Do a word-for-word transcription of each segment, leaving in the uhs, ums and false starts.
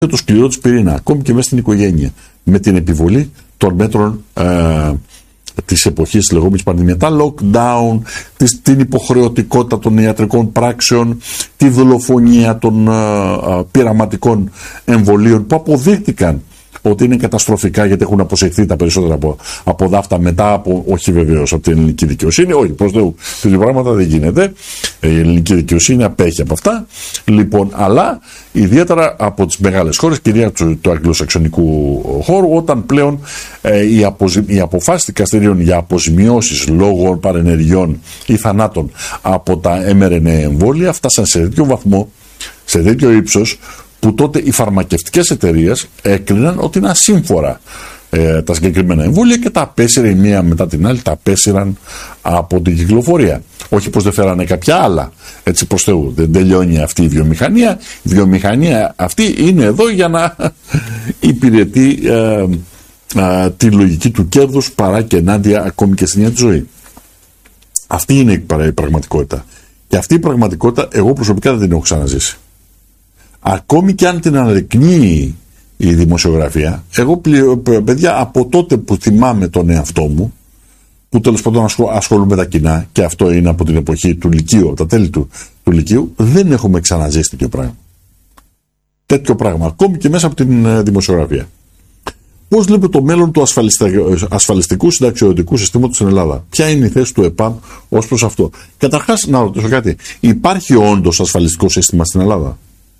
το σκληρό της πυρήνα, ακόμη και μέσα στην οικογένεια, με την επιβολή των μέτρων ε, της εποχής της λεγόμενης πανδημίας, τα lockdown, της, την υποχρεωτικότητα των ιατρικών πράξεων, τη δολοφονία των ε, ε, πειραματικών εμβολίων που αποδείχτηκαν ότι είναι καταστροφικά γιατί έχουν αποσεχθεί τα περισσότερα από, από δάφτα μετά από, όχι βεβαίως από την ελληνική δικαιοσύνη, όχι προς Θεού, τέτοια πράγματα δεν γίνεται, η ελληνική δικαιοσύνη απέχει από αυτά, λοιπόν, αλλά ιδιαίτερα από τις μεγάλες χώρες, κυρίως του, του αγγλοσαξονικού χώρου, όταν πλέον ε, οι, αποζη, οι αποφάσεις δικαστηρίων για αποζημιώσεις λόγω παρενεργειών ή θανάτων από τα εμ αρ εν έι εμβόλια φτάσαν σε τέτοιο βαθμό, σε τέτοιο ύψος, που τότε οι φαρμακευτικές εταιρείες έκριναν ότι είναι ασύμφορα ε, τα συγκεκριμένα εμβόλια και τα απέσυρε η μία μετά την άλλη, τα απέσυραν από την κυκλοφορία. Όχι πως δεν φέρανε κάποια άλλα, έτσι προς Θεού. Δεν τελειώνει αυτή η βιομηχανία. Η βιομηχανία αυτή είναι εδώ για να υπηρετεί ε, ε, τη λογική του κέρδους παρά και ενάντια ακόμη και στην ίδια τη ζωή. Αυτή είναι η πραγματικότητα. Και αυτή η πραγματικότητα εγώ προσωπικά δεν την έχω ξαναζήσει. Ακόμη και αν την αναδεικνύει η δημοσιογραφία, εγώ παιδιά από τότε που θυμάμαι τον εαυτό μου, που τέλος πάντων ασχολούμαι με τα κοινά, και αυτό είναι από την εποχή του Λυκείου, από τα τέλη του, του Λυκείου, δεν έχουμε ξαναζήσει τέτοιο πράγμα. Τέτοιο πράγμα, ακόμη και μέσα από την δημοσιογραφία. Πώς βλέπετε το μέλλον του ασφαλιστικού συνταξιοδοτικού συστήματος στην Ελλάδα? Ποια είναι η θέση του ΕΠΑΜ ως προς αυτό? Καταρχάς, να ρωτήσω κάτι. Υπάρχει όντως ασφαλιστικό σύστημα στην Ελλάδα?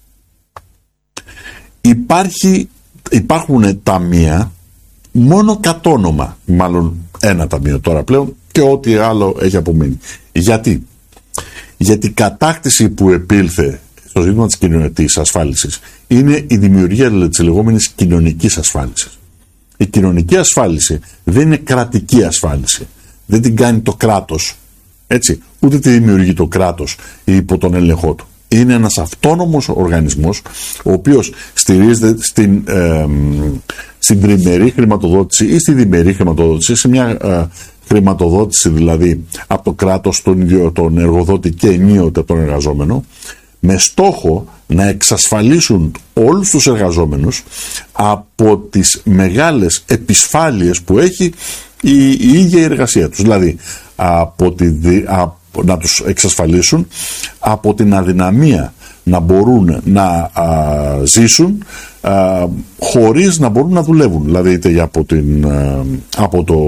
Υπάρχει, υπάρχουν ταμεία μόνο κατ' όνομα, μάλλον ένα ταμείο τώρα πλέον, και ό,τι άλλο έχει απομείνει. Γιατί? Γιατί η κατάκτηση που επήλθε στο ζήτημα της κοινωνικής ασφάλισης είναι η δημιουργία της λεγόμενης κοινωνικής ασφάλισης. Η κοινωνική ασφάλιση δεν είναι κρατική ασφάλιση. Δεν την κάνει το κράτος. Έτσι, ούτε τη δημιουργεί το κράτος υπό τον έλεγχό του. Είναι ένας αυτόνομος οργανισμός, ο οποίος στηρίζεται στην, ε, στην τριμερή χρηματοδότηση ή στη διμερή χρηματοδότηση, σε μια ε, χρηματοδότηση δηλαδή από το κράτος, τον, ίδιο, τον εργοδότη και ενίοτε τον εργαζόμενο, με στόχο να εξασφαλίσουν όλους τους εργαζόμενους από τις μεγάλες επισφάλειες που έχει η, η ίδια η εργασία τους. Δηλαδή, από τη, από, να τους εξασφαλίσουν από την αδυναμία να μπορούν να α, ζήσουν α, χωρίς να μπορούν να δουλεύουν. Δηλαδή, είτε από, την, α, από, το,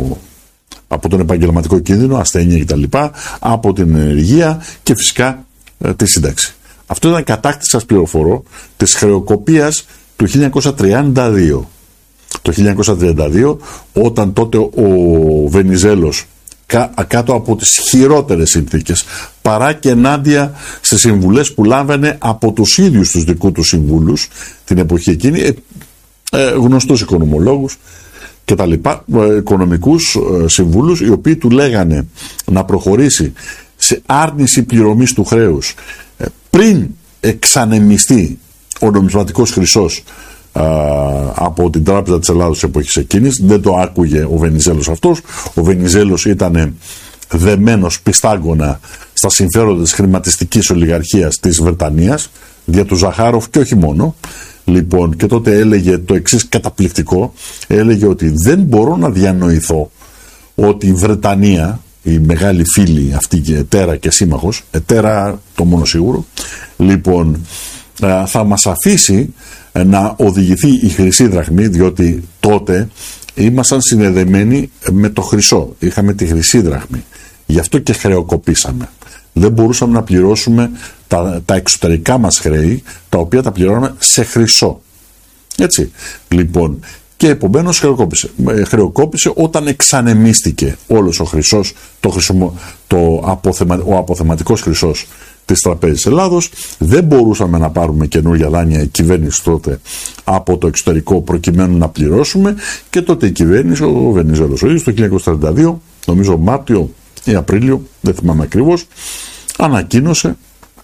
από τον επαγγελματικό κίνδυνο, ασθένεια κτλ., από την ενεργεία και φυσικά α, τη σύνταξη. Αυτό ήταν κατάκτηση, σας πληροφορώ, της χρεοκοπίας του χίλια εννιακόσια τριάντα δύο. Το χίλια εννιακόσια τριάντα δύο, όταν τότε ο Βενιζέλος, κάτω από τις χειρότερες συνθήκες, παρά και ενάντια σε συμβουλές που λάμβανε από τους ίδιους τους δικούς του συμβούλους την εποχή εκείνη, ε, ε, γνωστούς οικονομολόγους και τα λοιπά, ε, οικονομικούς ε, συμβούλους, οι οποίοι του λέγανε να προχωρήσει σε άρνηση πληρωμής του χρέους ε, πριν εξανεμιστεί ο νομισματικός χρυσός α, από την Τράπεζα της Ελλάδος της εποχής εκείνης. Δεν το άκουγε ο Βενιζέλος αυτός. Ο Βενιζέλος ήταν δεμένος πιστάγκωνα στα συμφέροντα της χρηματιστικής ολιγαρχίας της Βρετανίας, δια του Ζαχάροφ και όχι μόνο. Λοιπόν, και τότε έλεγε το εξής καταπληκτικό, έλεγε ότι δεν μπορώ να διανοηθώ ότι η Βρετανία, η μεγάλη φίλη αυτή και εταίρα και σύμμαχος, εταίρα το μόνο σίγουρο, λοιπόν, θα μας αφήσει να οδηγηθεί η χρυσή δραχμή, διότι τότε ήμασταν συνδεδεμένοι με το χρυσό, είχαμε τη χρυσή δραχμή, γι' αυτό και χρεοκοπήσαμε. Δεν μπορούσαμε να πληρώσουμε τα, τα εξωτερικά μας χρέη, τα οποία τα πληρώναμε σε χρυσό. Έτσι, λοιπόν, και επομένως χρεοκόπησε. Χρεοκόπησε όταν εξανεμίστηκε όλος ο χρυσός, το χρυσομο, το αποθεμα, ο αποθεματικός χρυσός της Τραπέζης Ελλάδος. Δεν μπορούσαμε να πάρουμε καινούργια δάνεια, η κυβέρνηση τότε, από το εξωτερικό προκειμένου να πληρώσουμε, και τότε η κυβέρνηση, ο Βενιζέλος ο ίδιος, το χίλια εννιακόσια τριάντα δύο, νομίζω Μάρτιο ή Απρίλιο, δεν θυμάμαι ακριβώς, ανακοίνωσε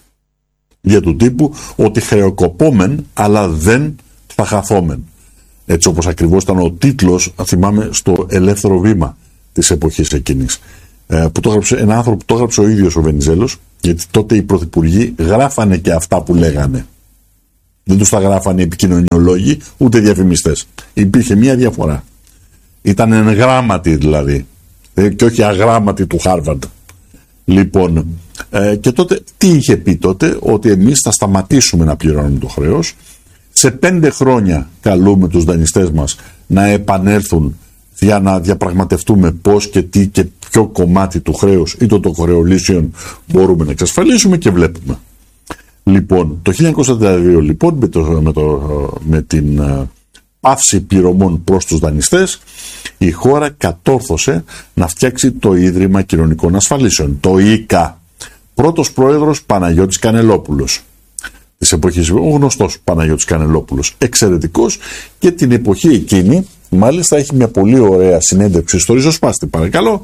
για του τύπου ότι χρεοκοπόμεν αλλά δεν θα χαθόμεν. Έτσι όπως ακριβώς ήταν ο τίτλος, θυμάμαι, στο Ελεύθερο Βήμα της εποχής εκείνης, ε, που το έγραψε ένα άνθρωπο που το έγραψε ο ίδιος ο Βενιζέλος, γιατί τότε οι πρωθυπουργοί γράφανε και αυτά που λέγανε. Δεν τους τα γράφανε οι επικοινωνιολόγοι, ούτε οι διαφημιστές. Υπήρχε μία διαφορά. Ήταν εγγράμματοι δηλαδή, και όχι αγράμματοι του Χάρβαρντ. Λοιπόν, ε, και τότε τι είχε πει τότε? Ότι εμείς θα σταματήσουμε να πληρώνουμε το χρέος. Σε πέντε χρόνια καλούμε τους δανειστές μας να επανέλθουν για να διαπραγματευτούμε πώς και τι και ποιο κομμάτι του χρέους ή των χρεολύσεων μπορούμε να εξασφαλίσουμε, και βλέπουμε. Λοιπόν, το χίλια εννιακόσια τριάντα δύο λοιπόν, με, το, με, το, με την uh, πάυση πληρωμών προς τους δανειστές, η χώρα κατόρθωσε να φτιάξει το Ίδρυμα Κοινωνικών Ασφαλίσεων, το ΙΚΑ. Πρώτος πρόεδρος Παναγιώτης Κανελόπουλος. Της εποχής, ο γνωστός Παναγιώτης Κανελόπουλος, εξαιρετικός, και την εποχή εκείνη μάλιστα έχει μια πολύ ωραία συνέντευξη στο Ριζοσπάστη, παρακαλώ,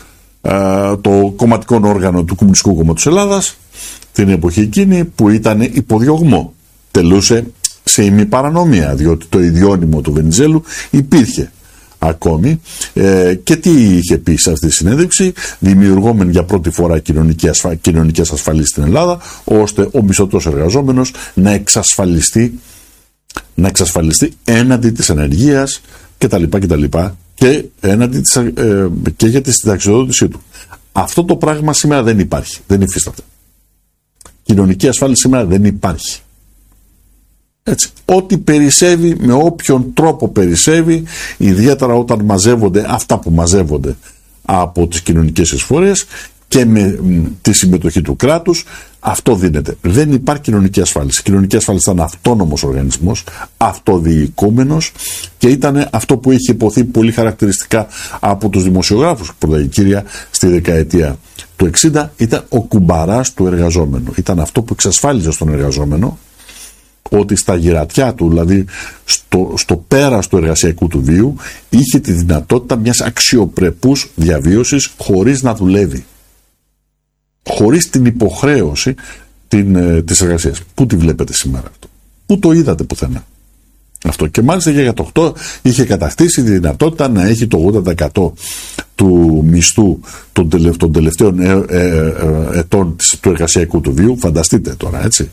το κομματικό όργανο του Κομμουνιστικού Κόμματος Ελλάδας, την εποχή εκείνη που ήταν υποδιωγμό, τελούσε σε ημιπαρανομία, διότι το ιδιώνυμο του Βενιζέλου υπήρχε ακόμη, ε, και τι είχε πει σε αυτή τη συνέντευξη? Δημιουργούμεν για πρώτη φορά ασφα... κοινωνικές ασφαλίσεις στην Ελλάδα, ώστε ο μισθωτός εργαζόμενος να εξασφαλιστεί, να εξασφαλιστεί έναντι της ανεργίας κτλ. κτλ. Και, έναντι της, ε, και για τη συνταξιοδότησή του. Αυτό το πράγμα σήμερα δεν υπάρχει, δεν υφίσταται. Κοινωνική ασφάλιση σήμερα δεν υπάρχει. Έτσι. Ό,τι περισσεύει, με όποιον τρόπο περισσεύει, ιδιαίτερα όταν μαζεύονται αυτά που μαζεύονται από τις κοινωνικές εισφορές και με μ, τη συμμετοχή του κράτους, αυτό δίνεται. Δεν υπάρχει κοινωνική ασφάλιση. Η κοινωνική ασφάλιση ήταν αυτόνομος οργανισμός, αυτοδιοικούμενος, και ήταν αυτό που είχε υποθεί πολύ χαρακτηριστικά από τους δημοσιογράφους πρωταγικήρια στη δεκαετία του εξήντα, ήταν ο κουμπαράς του εργαζόμενου. Ήταν αυτό που εξασφάλιζε στον εργαζόμενο ότι στα γυρατιά του, δηλαδή στο, στο πέρας του εργασιακού του βίου, είχε τη δυνατότητα μιας αξιοπρεπούς διαβίωσης χωρίς να δουλεύει. Χωρίς την υποχρέωση την, ε, της εργασίας. Πού τη βλέπετε σήμερα αυτό? Πού το είδατε πουθενά αυτό? Και μάλιστα για το οκτώ είχε κατακτήσει τη δυνατότητα να έχει το ογδόντα τοις εκατό του μισθού των, τελευ, των τελευταίων ε, ε, ε, ετών της, του εργασιακού του βίου. Φανταστείτε τώρα, έτσι.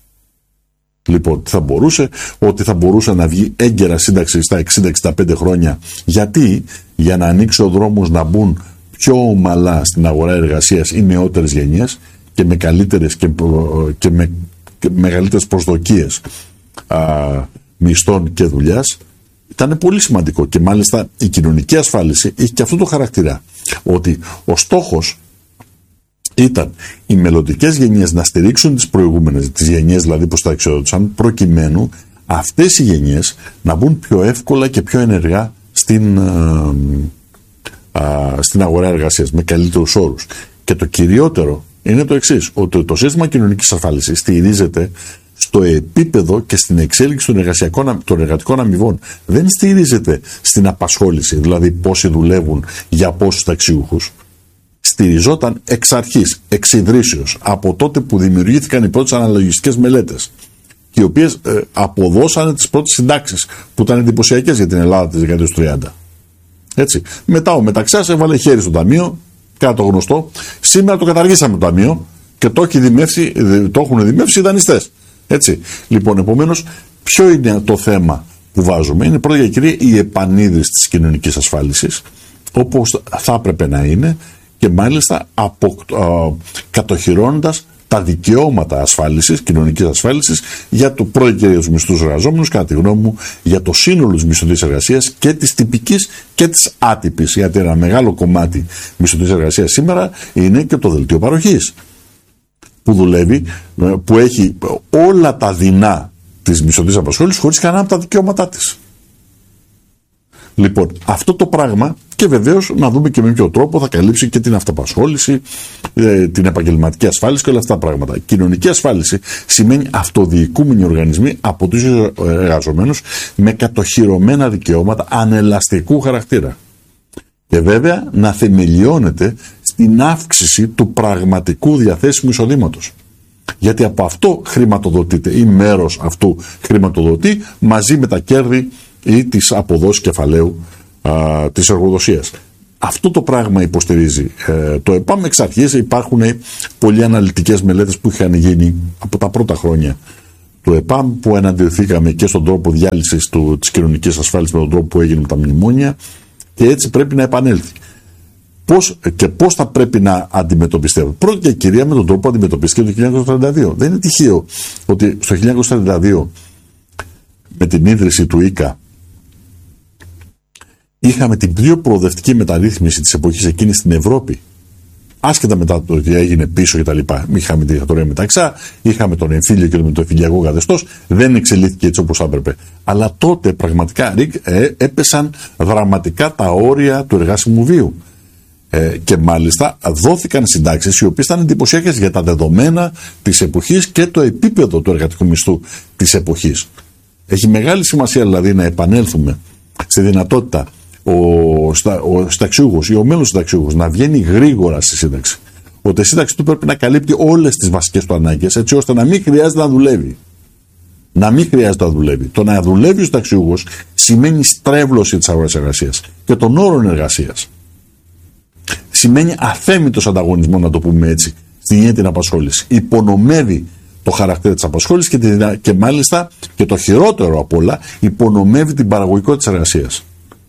Λοιπόν, θα μπορούσε, ότι θα μπορούσε να βγει έγκαιρα σύνταξη στα εξήντα εξήντα πέντε χρόνια. Γιατί? Για να ανοίξει ο δρόμος να μπουν πιο ομαλά στην αγορά εργασίας οι νεότερες γενιές και με καλύτερες και, και με και μεγαλύτερες προσδοκίες α, μισθών και δουλειάς. Ήταν πολύ σημαντικό, και μάλιστα η κοινωνική ασφάλιση έχει και αυτό το χαρακτήρα, ότι ο στόχος ήταν οι μελλοντικές γενιές να στηρίξουν τις προηγούμενες, τις γενιές δηλαδή που σταξιοδότησαν, προκειμένου αυτές οι γενιές να μπουν πιο εύκολα και πιο ενεργά στην, α, α, στην αγορά εργασίας, με καλύτερους όρους. Και το κυριότερο είναι το εξής, ότι το σύστημα κοινωνικής ασφάλισης στηρίζεται στο επίπεδο και στην εξέλιξη των, εργασιακών, των εργατικών αμοιβών. Δεν στηρίζεται στην απασχόληση, δηλαδή πόσοι δουλεύουν για πόσους ταξιούχους. Στηριζόταν εξ αρχής, εξ ιδρύσεως, από τότε που δημιουργήθηκαν οι πρώτες αναλογιστικές μελέτες, οι οποίες ε, αποδώσανε τις πρώτες συντάξεις, που ήταν εντυπωσιακές για την Ελλάδα της δεκαετίας του τριάντα. Έτσι. Μετά ο Μεταξιάς έβαλε χέρι στο ταμείο, κάτι το γνωστό. Σήμερα το καταργήσαμε το ταμείο και το, έχει δημεύσει, το έχουν δημεύσει οι δανειστές. Έτσι. Λοιπόν, επομένως, ποιο είναι το θέμα που βάζουμε? Είναι πρώτα και κυρία η επανίδρυση της κοινωνικής ασφάλισης, όπως θα έπρεπε να είναι, και μάλιστα απο, α, κατοχυρώνοντας τα δικαιώματα ασφάλισης, κοινωνικής ασφάλισης, για το πρώτο και τους μισθούς εργαζόμενους, κατά τη γνώμη μου, για το σύνολο της μισθωτής εργασίας, και της τυπικής και της άτυπης. Γιατί ένα μεγάλο κομμάτι μισθωτής εργασίας σήμερα είναι και το δελτίο παροχής, που δουλεύει, που έχει όλα τα δεινά της μισθωτής απασχόλησης χωρίς κανένα από τα δικαιώματά της. Λοιπόν, αυτό το πράγμα, και βεβαίως να δούμε και με ποιο τρόπο θα καλύψει και την αυταπασχόληση, την επαγγελματική ασφάλιση και όλα αυτά τα πράγματα. Κοινωνική ασφάλιση σημαίνει αυτοδιοικούμενοι οργανισμοί από τους εργαζομένους με κατοχυρωμένα δικαιώματα ανελαστικού χαρακτήρα. Και βέβαια να θεμελιώνεται στην αύξηση του πραγματικού διαθέσιμου εισοδήματος. Γιατί από αυτό χρηματοδοτείται, ή μέρος αυτού χρηματοδοτεί, μαζί με τα κέρδη ή τις αποδόσεις κεφαλαίου α, της εργοδοσίας. Αυτό το πράγμα υποστηρίζει ε, το ΕΠΑΜ. Εξ αρχής υπάρχουν πολλοί αναλυτικές μελέτες που είχαν γίνει από τα πρώτα χρόνια του ΕΠΑΜ, που εναντιωθήκαμε και στον τρόπο διάλυσης του, της κοινωνικής ασφάλισης με τον τρόπο που έγινε με τα μνημόνια, και έτσι πρέπει να επανέλθει. Πώς και πώς θα πρέπει να αντιμετωπιστεί. Πρώτα και κυρία με τον τρόπο που αντιμετωπίστηκε το χίλια εννιακόσια τριάντα δύο. Δεν είναι τυχαίο ότι στο χίλια εννιακόσια τριάντα δύο, με την ίδρυση του ΙΚΑ, είχαμε την πιο προοδευτική μεταρρύθμιση της εποχής εκείνης στην Ευρώπη. Άσχετα μετά το ότι έγινε πίσω κτλ. Είχαμε τη δικτατορία μεταξά, είχαμε τον εμφύλιο και το εμφυλιακό καθεστώς, δεν εξελίχθηκε έτσι όπως έπρεπε. Αλλά τότε πραγματικά ε, έπεσαν δραματικά τα όρια του εργάσιμου βίου. Ε, και μάλιστα δόθηκαν συντάξεις οι οποίες ήταν εντυπωσιακές για τα δεδομένα της εποχής και το επίπεδο του εργατικού μισθού της εποχής. Έχει μεγάλη σημασία δηλαδή να επανέλθουμε στη δυνατότητα ο, στα, ο συνταξιούχος ή ο μέλος συνταξιούχος να βγαίνει γρήγορα στη σύνταξη. Ότι η σύνταξη του πρέπει να καλύπτει όλες τις βασικές του ανάγκες, έτσι ώστε να μην χρειάζεται να δουλεύει. Να μην χρειάζεται να δουλεύει. Το να δουλεύει ο συνταξιούχος σημαίνει στρέβλωση της αγοράς εργασίας και των όρων εργασίας. Σημαίνει αθέμητος ανταγωνισμό, να το πούμε έτσι, στην ίδια την απασχόληση. Υπονομεύει το χαρακτήρα της απασχόλησης και, τη, και μάλιστα, και το χειρότερο απ' όλα, υπονομεύει την παραγωγικότητα της εργασίας.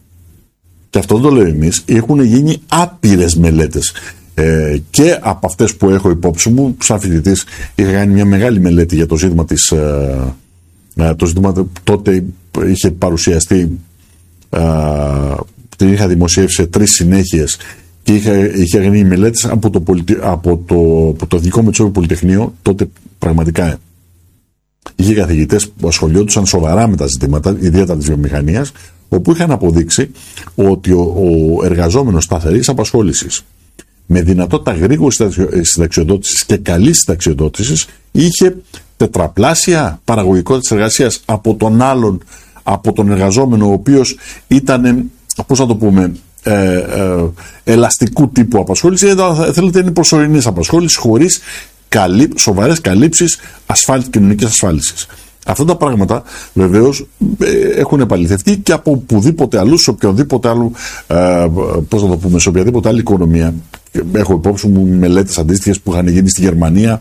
Και αυτό δεν το λέω εμείς. Έχουν γίνει άπειρες μελέτες. Ε, και από αυτές που έχω υπόψη μου, σαν φοιτητής, είχα κάνει μια μεγάλη μελέτη για το ζήτημα της. Ε, ε, το ζήτημα τότε είχε παρουσιαστεί, ε, την είχα δημοσιεύσει σε τρεις συνέχειες. Και είχα, είχα γίνει μελέτες από το, πολιτι... από το, από το Εθνικό Μετσόβιο Πολυτεχνείο. Τότε πραγματικά είχε καθηγητές που ασχολιόντουσαν σοβαρά με τα ζητήματα, ιδιαίτερα της βιομηχανίας, όπου είχαν αποδείξει ότι ο, ο εργαζόμενος σταθερής απασχόλησης με δυνατότητα γρήγορης συνταξιοδότησης και καλής συνταξιοδότησης είχε τετραπλάσια παραγωγικότητα της εργασίας από τον άλλον, από τον εργαζόμενο, ο οποίος ήταν, πώς να το πούμε, Ε, ε, ελαστικού τύπου απασχόληση, ή θέλετε είναι προσωρινής απασχόληση χωρίς καλύ, σοβαρές καλύψεις ασφάλισης, κοινωνικής ασφάλισης. Αυτά τα πράγματα βεβαίως ε, έχουν επαληθευτεί και από οπουδήποτε αλλού, σε οποιοδήποτε άλλο, ε, πώς να το πούμε, σε οποιαδήποτε άλλη οικονομία. Έχω υπόψη μου μελέτες αντίστοιχες που είχαν γίνει στη Γερμανία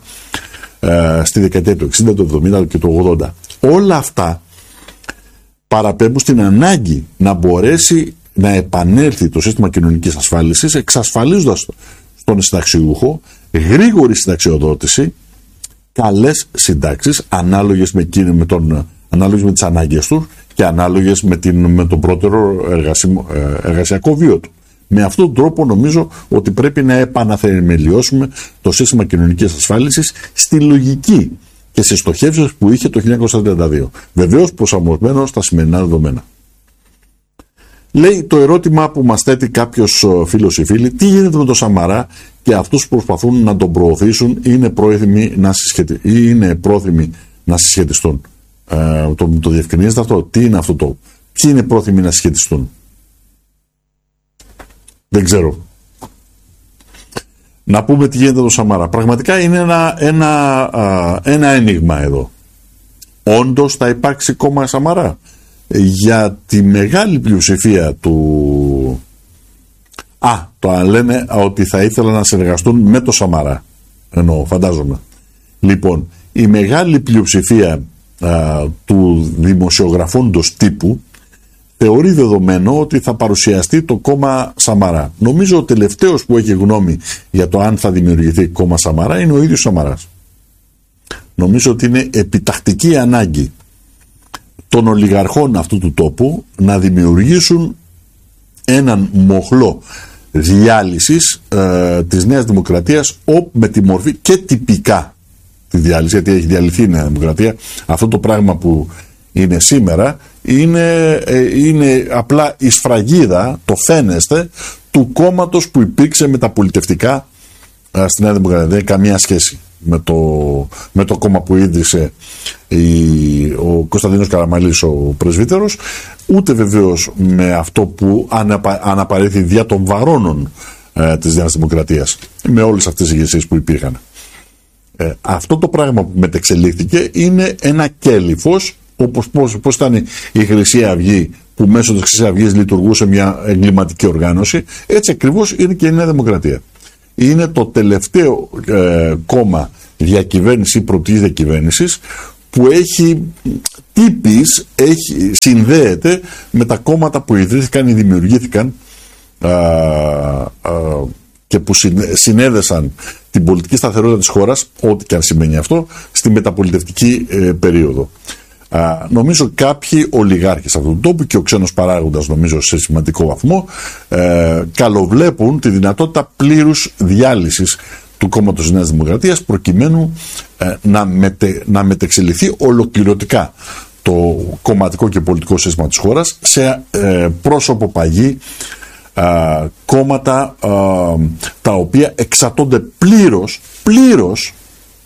ε, στη δεκαετία του εξήντα, του εβδομήντα και του ογδόντα. Όλα αυτά παραπέμπουν στην ανάγκη να μπορέσει να επανέλθει το σύστημα κοινωνικής ασφάλισης, εξασφαλίζοντας στον συνταξιούχο γρήγορη συνταξιοδότηση, καλές συντάξεις ανάλογες με, με, τον, ανάλογες με τις ανάγκες του και ανάλογες με, την, με τον πρώτερο εργασιμο, εργασιακό βίο του. Με αυτόν τον τρόπο νομίζω ότι πρέπει να επαναθεμελιώσουμε το σύστημα κοινωνικής ασφάλισης στη λογική και στις στοχεύσεις που είχε το χίλια εννιακόσια τριάντα δύο. Βεβαίως προσαρμοσμένο στα σημερινά δεδομένα. Λέει το ερώτημα που μας θέτει κάποιος φίλος ή φίλη, τι γίνεται με τον Σαμαρά και αυτούς που προσπαθούν να τον προωθήσουν είναι πρόθυμοι να, συσχετι... ή είναι πρόθυμοι να συσχετιστούν. Ε, το, το διευκρινίζετε αυτό, τι είναι αυτό το, ποιοι είναι πρόθυμοι να συσχετιστούν. Δεν ξέρω. Να πούμε τι γίνεται με τον Σαμαρά. Πραγματικά είναι ένα, ένα, α, ένα ένιγμα εδώ. Όντως θα υπάρξει κόμμα Σαμαρά? Για τη μεγάλη πλειοψηφία του... Α, το λένε ότι θα ήθελαν να συνεργαστούν με το Σαμαρά. Εννοώ, φαντάζομαι. Λοιπόν, η μεγάλη πλειοψηφία α, του δημοσιογραφώντος τύπου θεωρεί δεδομένο ότι θα παρουσιαστεί το κόμμα Σαμαρά. Νομίζω ο τελευταίος που έχει γνώμη για το αν θα δημιουργηθεί κόμμα Σαμαρά είναι ο ίδιος Σαμαράς. Νομίζω ότι είναι επιτακτική ανάγκη των ολιγαρχών αυτού του τόπου να δημιουργήσουν έναν μοχλό διάλυσης ε, της Νέας Δημοκρατίας, όπου με τη μορφή και τυπικά τη διάλυση, γιατί έχει διαλυθεί η Νέα Δημοκρατία. Αυτό το πράγμα που είναι σήμερα είναι, ε, είναι απλά η σφραγίδα, το φαίνεστε, του κόμματος που υπήρξε με τα πολιτευτικά ε, στη Νέα Δημοκρατία. Δεν έχει καμία σχέση με το, με το κόμμα που ίδρυσε η, ο Κωνσταντίνος Καραμανλής, ο πρεσβύτερος, ούτε βεβαίως με αυτό που αναπα, αναπαρήθη δια των βαρώνων ε, της Νέας Δημοκρατίας, με όλες αυτές τις ηγεσίες που υπήρχαν. Ε, αυτό το πράγμα που μετεξελίχθηκε είναι ένα κέλυφος, όπως πώς, πώς ήταν η Χρυσή Αυγή, που μέσω της Χρυσής Αυγής λειτουργούσε μια εγκληματική οργάνωση, έτσι ακριβώς είναι και η Νέα Δημοκρατία. Είναι το τελευταίο ε, κόμμα διακυβέρνηση ή προοπτικής διακυβέρνησης που έχει τύπης, έχει, συνδέεται με τα κόμματα που ιδρύθηκαν ή δημιουργήθηκαν α, α, και που συνέδεσαν την πολιτική σταθερότητα της χώρας, ό,τι και αν σημαίνει αυτό, στη μεταπολιτευτική ε, περίοδο. Α, νομίζω κάποιοι ολιγάρχες αυτού του τόπου και ο ξένος παράγοντας, νομίζω σε σημαντικό βαθμό, ε, καλοβλέπουν τη δυνατότητα πλήρους διάλυσης του κόμματος Νέας Δημοκρατίας, προκειμένου ε, να, μετε, να μετεξελιχθεί ολοκληρωτικά το κομματικό και πολιτικό σύστημα της χώρας σε ε, πρόσωπο παγί ε, κόμματα ε, τα οποία εξαρτώνται πλήρως, πλήρως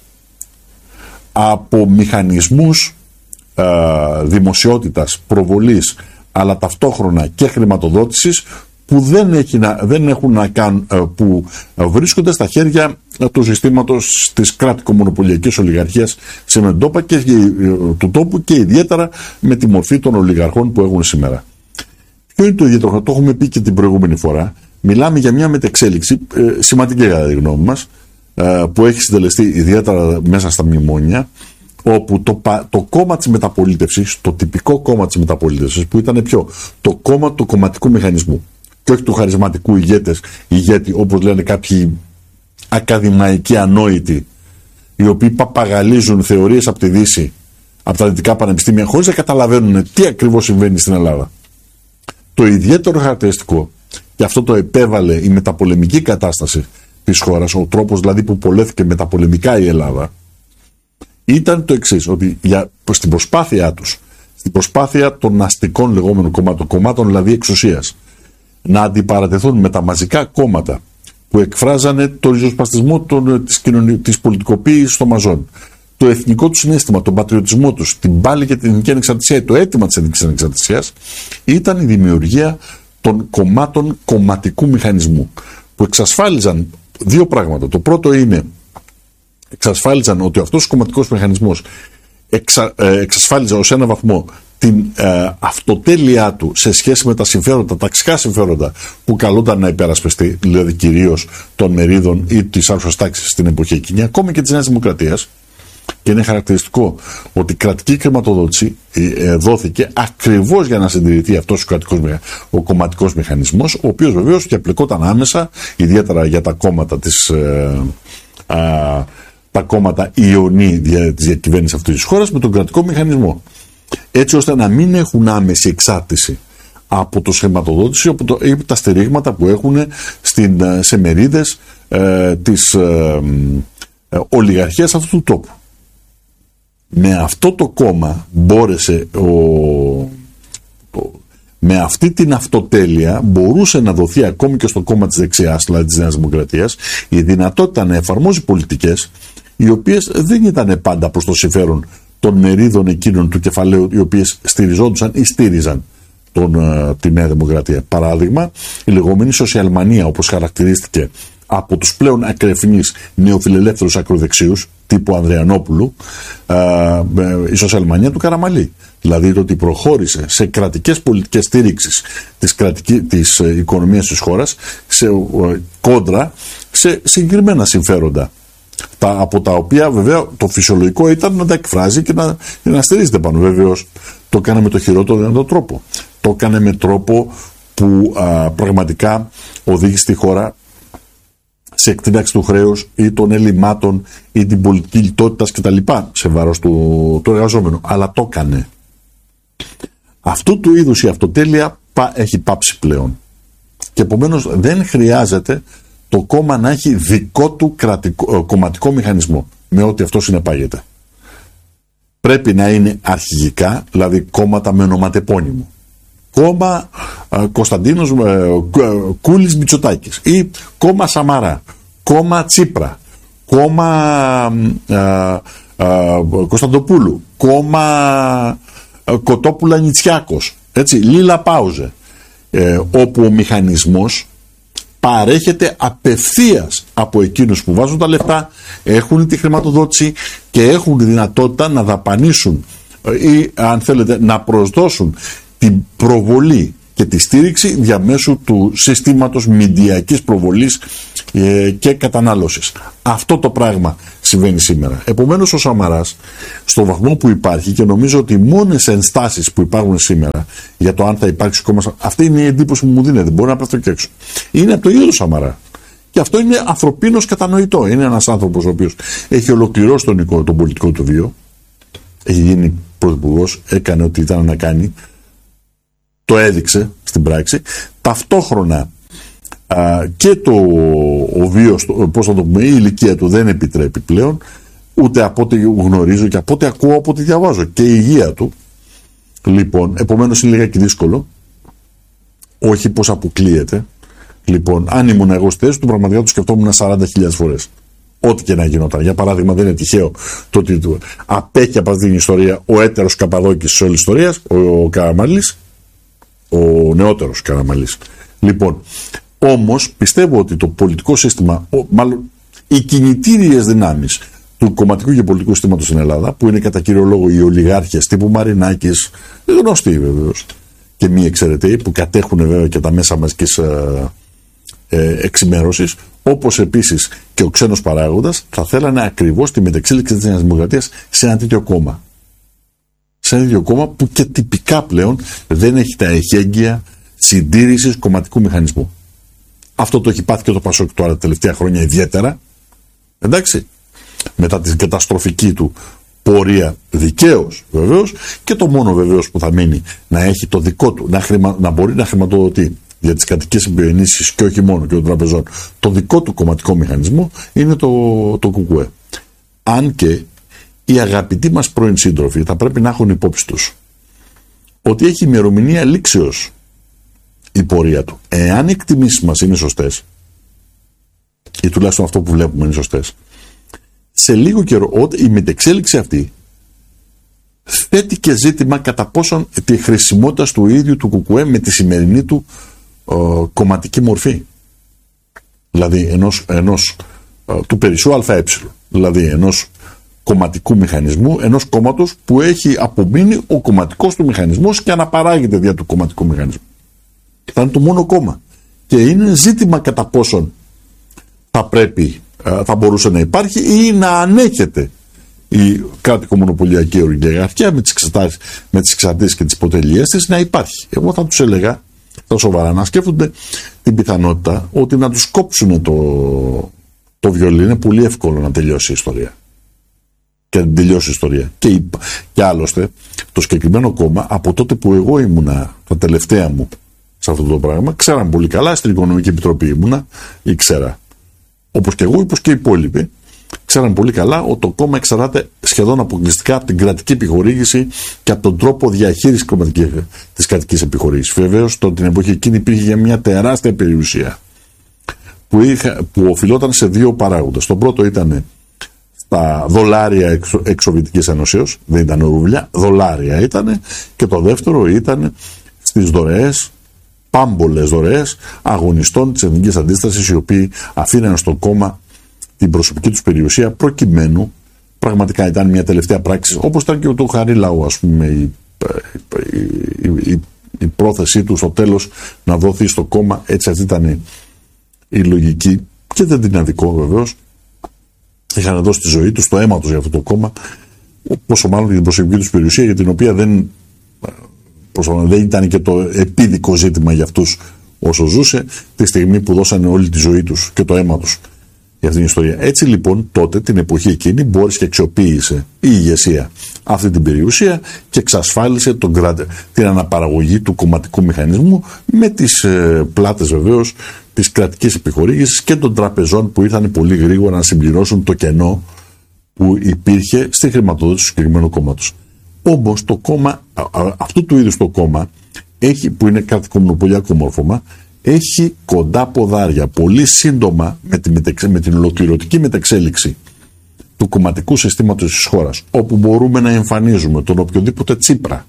από μηχανισμούς ε, δημοσιότητας, προβολής, αλλά ταυτόχρονα και χρηματοδότησης που δεν, έχει να, δεν έχουν να κάνουν, που βρίσκονται στα χέρια του συστήματος της κράτικο-μονοπωλιακής ολιγαρχίας σε μετώπα και του τόπου και ιδιαίτερα με τη μορφή των ολιγαρχών που έχουν σήμερα. Ποιο είναι το ιδιαίτερο, το έχουμε πει και την προηγούμενη φορά, μιλάμε για μια μετεξέλιξη ε, σημαντική κατά τη γνώμη μας, ε, που έχει συντελεστεί ιδιαίτερα μέσα στα μνημόνια, όπου το, το κόμμα της μεταπολίτευσης, το τυπικό κόμμα της μεταπολίτευσης, που ήταν ποιο, το κόμμα του κομματικού μηχανισμού και όχι του χαρισματικού ηγέτες, ηγέτη, όπως λένε κάποιοι ακαδημαϊκοί ανόητοι, οι οποίοι παπαγαλίζουν θεωρίες από τη Δύση, από τα δυτικά πανεπιστήμια, χωρίς να καταλαβαίνουν τι ακριβώς συμβαίνει στην Ελλάδα. Το ιδιαίτερο χαρακτηριστικό, και αυτό το επέβαλε η μεταπολεμική κατάσταση της χώρας, ο τρόπος δηλαδή που πολέθηκε μεταπολεμικά η Ελλάδα, ήταν το εξής, ότι για, στην προσπάθειά τους, στην προσπάθεια των αστικών λεγόμενων κομμάτων, κομμάτων δηλαδή εξουσίας, να αντιπαρατεθούν με τα μαζικά κόμματα που εκφράζανε το ριζοσπαστισμό των, της, κοινωνι... της πολιτικοποίησης των μαζών, το εθνικό του συναίσθημα, τον πατριωτισμό τους, την πάλη για την εθνική ανεξαρτησία, το αίτημα της εθνικής ανεξαρτησίας, ήταν η δημιουργία των κομμάτων κομματικού μηχανισμού, που εξασφάλιζαν δύο πράγματα. Το πρώτο είναι, εξασφάλιζαν ότι αυτός ο κομματικός μηχανισμός εξα... εξασφάλιζε ως ένα βαθμό την ε, αυτοτέλειά του σε σχέση με τα συμφέροντα, τα ταξικά συμφέροντα που καλούνταν να υπερασπιστεί, δηλαδή κυρίως των μερίδων ή της άρχουσας τάξης στην εποχή εκείνη, ακόμη και της Νέας Δημοκρατίας. Και είναι χαρακτηριστικό ότι η κρατική χρηματοδότηση ε, δόθηκε ακριβώς για να συντηρηθεί αυτός ο, κρατικός, ο κομματικός μηχανισμός, ο οποίος βεβαίως και απλεκόταν άμεσα, ιδιαίτερα για τα κόμματα της ε, α, τα κόμματα ιονή της διακυβέρνησης αυτής της χώρας με τον κρατικό μηχανισμό, έτσι ώστε να μην έχουν άμεση εξάρτηση από το χρηματοδότηση ή από τα στηρίγματα που έχουν στην, σε μερίδες ε, της ε, ε, ολιγαρχίας αυτού του τόπου. Με αυτό το κόμμα μπόρεσε ο, το, με αυτή την αυτοτέλεια μπορούσε να δοθεί ακόμη και στο κόμμα της δεξιάς, δηλαδή της Νέας Δημοκρατίας, η δυνατότητα να εφαρμόζει πολιτικές οι οποίες δεν ήταν πάντα προς το συμφέρον των μερίδων εκείνων του κεφαλαίου, οι οποίες στηριζόντουσαν ή στήριζαν τον, τη Νέα Δημοκρατία. Παράδειγμα, η λεγόμενη σοσιαλμανία, όπως χαρακτηρίστηκε από τους πλέον ακρεφνείς νεοφιλελεύθερους ακροδεξίους τύπου Ανδριανόπουλου, α, η σοσιαλμανία του Καραμαλή. Δηλαδή το ότι προχώρησε σε κρατικές πολιτικές στήριξης της, κρατική, της οικονομίας της χώρας σε, κόντρα σε συγκεκριμένα συμφέροντα, τα, από τα οποία βέβαια το φυσιολογικό ήταν να τα εκφράζει και να, να στηρίζεται πάνω. Βέβαιως το έκανε με το χειρότερο δυνατό τρόπο. Το έκανε με τρόπο που α, πραγματικά οδήγησε τη χώρα σε εκτείναξη του χρέους ή των ελλημάτων ή την πολιτική λιτότητας κτλ. Σε βάρος του, του εργαζόμενου. Αλλά το έκανε. Αυτού του είδους η αυτοτέλεια πα, έχει πάψει πλέον. Και επομένως δεν χρειάζεται το κόμμα να έχει δικό του κρατικό, κομματικό μηχανισμό, με ό,τι αυτό συνεπάγεται. Πρέπει να είναι αρχηγικά, δηλαδή κόμματα με ονοματεπώνυμο. Κόμμα ε, Κωνσταντίνος ε, Κούλης Μητσοτάκης ή κόμμα Σαμαρά, κόμμα Τσίπρα, κόμμα ε, ε, Κωνσταντοπούλου, κόμμα ε, Κοτόπουλα Νητσιάκος, έτσι, Λίλα Πάουζε, ε, όπου ο μηχανισμός παρέχεται απευθείας από εκείνους που βάζουν τα λεφτά, έχουν τη χρηματοδότηση και έχουν τη δυνατότητα να δαπανίσουν ή αν θέλετε να προσδώσουν την προβολή και τη στήριξη διαμέσου του συστήματος μηντιακής προβολής ε, και κατανάλωσης. Αυτό το πράγμα συμβαίνει σήμερα. Επομένως ο Σαμαράς, στο βαθμό που υπάρχει, και νομίζω ότι οι μόνες ενστάσεις που υπάρχουν σήμερα για το αν θα υπάρξει κόμμα, αυτή είναι η εντύπωση που μου δίνεται, μπορεί να πέφτω και έξω, είναι από το ίδιο Σαμαρά. Και αυτό είναι ανθρωπίνως κατανοητό. Είναι ένας άνθρωπος ο οποίος έχει ολοκληρώσει τον, τον πολιτικό του βίο, έχει γίνει πρωθυπουργός, έκανε ό,τι ήταν να κάνει, το έδειξε στην πράξη. Ταυτόχρονα α, και το ο βίος, πώς θα το πούμε, η ηλικία του δεν επιτρέπει πλέον, ούτε από ό,τι γνωρίζω και από ό,τι ακούω, από ό,τι διαβάζω, και η υγεία του. Λοιπόν, επομένως είναι λίγα και δύσκολο, όχι πως αποκλείεται. Λοιπόν, αν ήμουν εγώ στη θέση του, πραγματικά του σκεφτόμουν σαράντα χιλιάδες φορές. Ό,τι και να γινόταν. Για παράδειγμα, δεν είναι τυχαίο το ότι του απέχει από την ιστορία ο έτερος Καπαδόκης της όλης ιστορίας, ο, ο Καραμανλής, ο νεότερος Καραμανλής. Λοιπόν, όμως πιστεύω ότι το πολιτικό σύστημα, ο, μάλλον οι κινητήριες δυνάμεις του κομματικού και πολιτικού συστήματος στην Ελλάδα, που είναι κατά κύριο λόγο οι ολιγάρχες τύπου Μαρινάκης, γνωστοί βεβαίως και μη εξαιρεταίοι, που κατέχουν βέβαια και τα μέσα μαζικής ε, ε, εξημέρωσης, όπως επίσης και ο ξένος παράγοντας, θα θέλανε ακριβώς τη μετεξέλιξη της Νέας Δημοκρατίας σε ένα τέτοιο κόμμα. Σε ένα τέτοιο κόμμα που και τυπικά πλέον δεν έχει τα εχέγγυα συντήρησης κομματικού μηχανισμού. Αυτό το έχει πάθει και το Πασόκ τώρα τα τελευταία χρόνια ιδιαίτερα. Εντάξει. Μετά την καταστροφική του πορεία, δικαίως βεβαίως, και το μόνο βεβαίως που θα μείνει να έχει το δικό του, να, χρημα, να μπορεί να χρηματοδοτεί για τις κατοικίες επενδύσεις και όχι μόνο και των τραπεζών, το δικό του κομματικό μηχανισμό, είναι το, το ΚΚΕ. Αν και οι αγαπητοί μας πρώην σύντροφοι θα πρέπει να έχουν υπόψη τους ότι έχει ημερομηνία λήξεως η πορεία του. Εάν οι εκτιμήσεις μας είναι σωστές, ή τουλάχιστον αυτό που βλέπουμε είναι σωστές, σε λίγο καιρό η μετεξέλιξη αυτή θέτει και ζήτημα κατά πόσον τη χρησιμότητα του ίδιου του ΚΚΕ με τη σημερινή του ε, κομματική μορφή. Δηλαδή ενός, ενός ε, του περισσού ΑΕ, δηλαδή ενός κομματικού μηχανισμού, ενός κόμματος που έχει απομείνει ο κομματικός του μηχανισμός και αναπαράγεται δια του κομματικού μηχανισμού. Θα είναι το μόνο κόμμα. Και είναι ζήτημα κατά πόσον θα πρέπει, θα μπορούσε να υπάρχει ή να ανέχεται η κρατικο-μονοπωλιακή ολιγαρχία με τις εξαρτήσεις, με τις εξαρτήσεις και τις υποτελείες της να υπάρχει. Εγώ θα τους έλεγα, τα σοβαρά, να σκέφτονται την πιθανότητα ότι να τους κόψουν το, το βιολί. Είναι πολύ εύκολο να τελειώσει η ιστορία. Και να τελειώσει η ιστορία. Και, και άλλωστε, το συγκεκριμένο κόμμα, από τότε που εγώ ήμουνα, τα τελευταία μου σε αυτό το πράγμα, ξέραν πολύ καλά, στην Οικονομική Επιτροπή ήμουνα, ή ξέρα. Όπως και εγώ, όπως και οι υπόλοιποι, ξέραν πολύ καλά ότι το κόμμα εξαρτάται σχεδόν αποκλειστικά από την κρατική επιχορήγηση και από τον τρόπο διαχείρισης της κρατικής επιχορήγησης. Βεβαίως, την εποχή εκείνη υπήρχε μια τεράστια περιουσία που, είχα, που οφειλόταν σε δύο παράγοντες. Το πρώτο ήταν στα δολάρια εξ-Σοβιετικής Ενώσεως, δεν ήταν ρούβλια, δολάρια ήταν, και το δεύτερο ήταν στις δωρεές, πάμπολες δωρεές αγωνιστών της Εθνικής Αντίστασης, οι οποίοι αφήναν στο κόμμα την προσωπική τους περιουσία προκειμένου, πραγματικά ήταν μια τελευταία πράξη, όπως ήταν και το Χαρίλαου, ας πούμε, η, η, η, η πρόθεσή του στο τέλος να δοθεί στο κόμμα. Έτσι αυτή ήταν η λογική, και δεν την αδικό βεβαίως. Είχαν δώσει τη ζωή τους, το αίμα τους για αυτό το κόμμα, πόσο μάλλον για την προσωπική τους περιουσία, για την οποία δεν, δεν ήταν και το επίδικο ζήτημα για αυτούς όσο ζούσε, τη στιγμή που δώσανε όλη τη ζωή τους και το αίμα τους για αυτήν την ιστορία. Έτσι λοιπόν, τότε την εποχή εκείνη μπόρεσε και αξιοποίησε η ηγεσία αυτή την περιουσία και εξασφάλισε τον, την αναπαραγωγή του κομματικού μηχανισμού με τις ε, πλάτες βεβαίως της κρατικής επιχορήγησης και των τραπεζών που ήρθαν πολύ γρήγορα να συμπληρώσουν το κενό που υπήρχε στη χρηματοδότηση του συγκεκριμένου κόμματος. Όμως το κόμμα, αυτού του είδους το κόμμα, έχει, που είναι κρατικο-μονοπωλιακό μόρφωμα, έχει κοντά ποδάρια. Πολύ σύντομα, με την, μετεξε, με την ολοκληρωτική μεταξέλιξη του κομματικού συστήματος της χώρας, όπου μπορούμε να εμφανίζουμε τον οποιοδήποτε Τσίπρα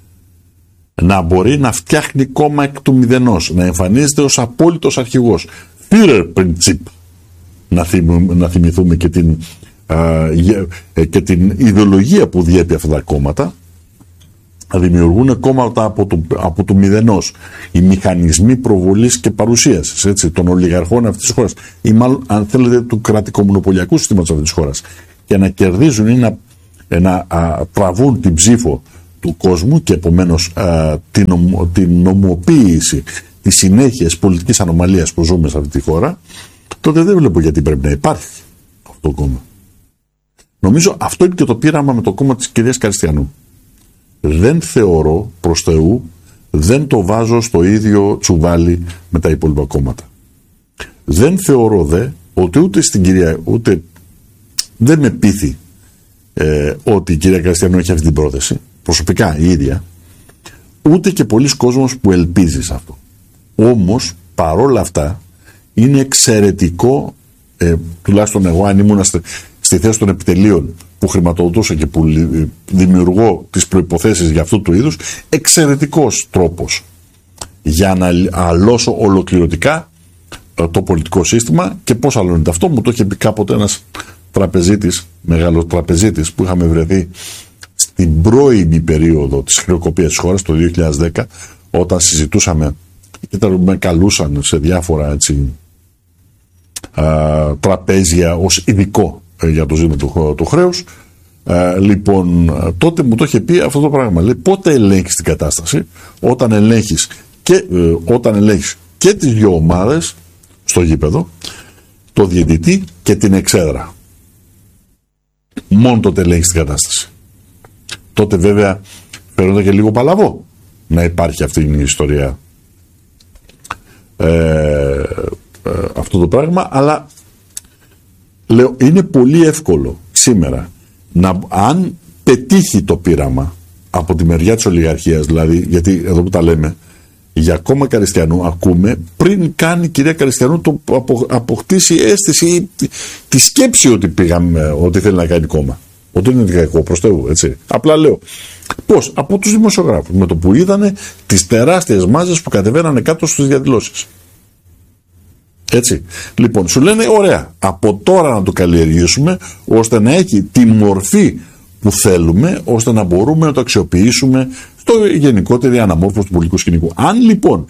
να μπορεί να φτιάχνει κόμμα εκ του μηδενός, να εμφανίζεται ως απόλυτος αρχηγός, Führerprinzip, να, θυμούμε, να θυμηθούμε και την, α, και την ιδεολογία που διέπει αυτά τα κόμματα, δημιουργούν κόμματα από το, από το μηδενός, οι μηχανισμοί προβολής και παρουσίασης, έτσι, των ολιγαρχών αυτής της χώρας, ή μάλλον, αν θέλετε, του κρατικομονοπολιακού συστήματος αυτής της χώρας, και να κερδίζουν ή να, να α, τραβούν την ψήφο του κόσμου και επομένως α, την, νομ, την νομοποίηση της συνέχειας πολιτικής ανομαλίας που ζούμε σε αυτή τη χώρα, τότε δεν βλέπω γιατί πρέπει να υπάρχει αυτό το κόμμα. Νομίζω αυτό είναι και το πείραμα με το κόμμα της κυρίας Καριστιανού. Δεν θεωρώ, προς Θεού, δεν το βάζω στο ίδιο τσουβάλι με τα υπόλοιπα κόμματα. Δεν θεωρώ δε ότι ούτε στην κυρία, ούτε δεν με πείθει ε, ότι η κυρία Καριστιανού έχει αυτή την πρόθεση, προσωπικά η ίδια, ούτε και πολλοί κόσμος που ελπίζει σε αυτό. Όμως, παρόλα αυτά, είναι εξαιρετικό, ε, τουλάχιστον εγώ αν ήμουν στη θέση των επιτελείων που χρηματοδοτούσα και που δημιουργώ τις προϋποθέσεις για αυτού του είδους, εξαιρετικός τρόπος για να αλώσω ολοκληρωτικά το πολιτικό σύστημα. Και πώς αλώνεται αυτό, μου το είχε πει κάποτε ένας τραπεζίτης, μεγάλος τραπεζίτης που είχαμε βρεθεί στην πρώιμη περίοδο της χρεοκοπίας της χώρας το δύο χιλιάδες δέκα, όταν συζητούσαμε και με καλούσαν σε διάφορα έτσι, α, τραπέζια ως ειδικό για το ζήτημα του, του χρέους. Α, λοιπόν, τότε μου το είχε πει αυτό το πράγμα. Λέει, πότε ελέγχεις την κατάσταση? Όταν ελέγχεις και, ε, όταν ελέγχεις και τις δύο ομάδες στο γήπεδο, το διαιτητή και την εξέδρα. Μόνο τότε ελέγχεις την κατάσταση. Τότε βέβαια φαίνονταν και λίγο παλαβό να υπάρχει αυτή η ιστορία, ε, ε, αυτό το πράγμα, αλλά λέω, είναι πολύ εύκολο σήμερα να, αν πετύχει το πείραμα από τη μεριά της ολιγαρχίας, δηλαδή, γιατί εδώ που τα λέμε για κόμμα Καριστιανού, ακούμε πριν κάνει η κυρία Καριστιανού το απο, αποκτήσει αίσθηση ή τη, τη σκέψη ότι πήγαμε, ότι θέλει να κάνει κόμμα. Ότι είναι κακό, προς Θεού, έτσι. Απλά λέω, πώς? Από τους δημοσιογράφους, με το που είδανε τις τεράστιες μάζες που κατεβαίνανε κάτω στις διαδηλώσεις. Έτσι. Λοιπόν, σου λένε, ωραία, από τώρα να το καλλιεργήσουμε, ώστε να έχει τη μορφή που θέλουμε, ώστε να μπορούμε να το αξιοποιήσουμε στο γενικότερη αναμόρφωση του πολιτικού σκηνικού. Αν λοιπόν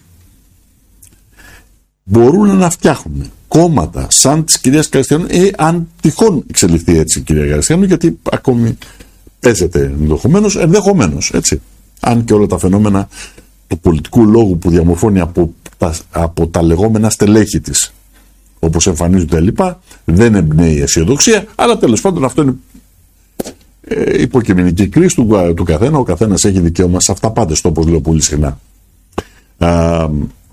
μπορούν να φτιάχνουν κόμματα σαν της κυρίας Καριστιανού, ή αν τυχόν εξελιχθεί έτσι η κυρία Καριστιανού, γιατί ακόμη παίζεται ενδεχομένως, ενδεχομένως, έτσι. Αν και όλα τα φαινόμενα του πολιτικού λόγου που διαμορφώνει από τα, από τα λεγόμενα στελέχη της, όπως εμφανίζονται λοιπά, δεν εμπνέει αισιοδοξία, αλλά τέλος πάντων αυτό είναι ε, υποκειμενική κρίση του, του καθένα. Ο καθένας έχει δικαίωμα σε αυτά πάντες, το όπως λέω πολύ συχνά. Α,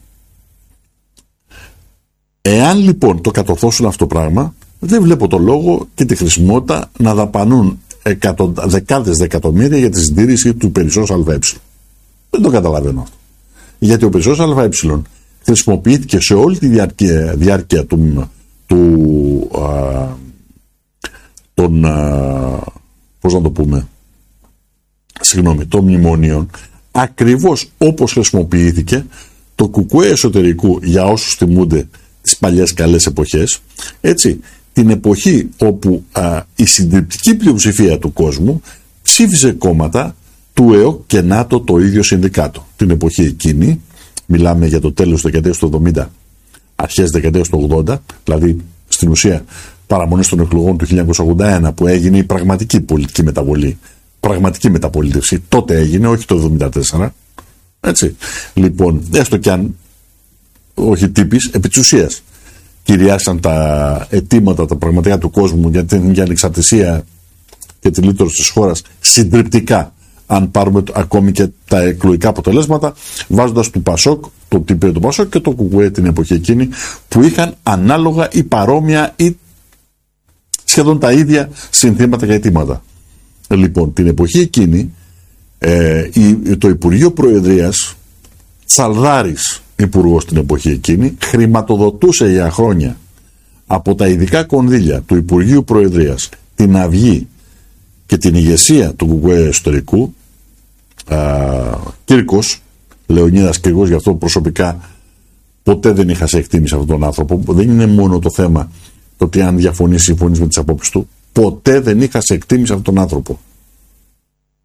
εάν λοιπόν το κατορθώσουν αυτό το πράγμα, δεν βλέπω το λόγο και τη χρησιμότητα να δαπανούν δεκάδες δεκατομμύρια για τη συντήρηση του περισσός ΑΕ. Δεν το καταλαβαίνω αυτό. Γιατί ο περισσός ΑΕ χρησιμοποιήθηκε σε όλη τη διάρκεια, διάρκεια του, του α, των, α, πώς να το πούμε, συγγνώμη, των μνημονίων, ακριβώς όπως χρησιμοποιήθηκε το κουκουέ εσωτερικού, για όσους θυμούνται τις παλιές καλές εποχές, έτσι, την εποχή όπου α, η συντριπτική πλειοψηφία του κόσμου ψήφιζε κόμματα του ΕΟΚ και ΝΑΤΟ, το ίδιο συνδικάτο. Την εποχή εκείνη, μιλάμε για το τέλος της δεκαετίας του εβδομήντα, αρχές της δεκαετίας του ογδόντα, δηλαδή στην ουσία παραμονές των εκλογών του χίλια εννιακόσια ογδόντα ένα, που έγινε η πραγματική πολιτική μεταβολή, πραγματική μεταπολίτευση. Τότε έγινε, όχι το εβδομήντα τέσσερα. Έτσι. Λοιπόν, έστω κι αν όχι τύπης, επί της ουσίας κυριάρχησαν τα αιτήματα, τα πραγματικά του κόσμου για την για ανεξαρτησία και τη λύτρωση της χώρας συντριπτικά, αν πάρουμε ακόμη και τα εκλογικά αποτελέσματα, βάζοντας του Πασόκ, το τύπο του Πασόκ και το Κουκουέ την εποχή εκείνη, που είχαν ανάλογα ή παρόμοια ή σχεδόν τα ίδια συνθήματα και αιτήματα. Λοιπόν, την εποχή εκείνη, ε, το Υπουργείο Προεδρίας, Τσαλδάρης υπουργός την εποχή εκείνη, χρηματοδοτούσε για χρόνια από τα ειδικά κονδύλια του Υπουργείου Προεδρίας την Αυγή και την ηγεσία του Κουκουέ εσωτερικού, α, Κύρκος, Λεωνίδας Κύρκος. Γι' αυτό προσωπικά ποτέ δεν είχα σε εκτίμηση αυτόν τον άνθρωπο. Δεν είναι μόνο το θέμα το ότι αν διαφωνείς, συμφωνείς με τις απόψεις του. Ποτέ δεν είχα σε εκτίμηση αυτόν τον άνθρωπο.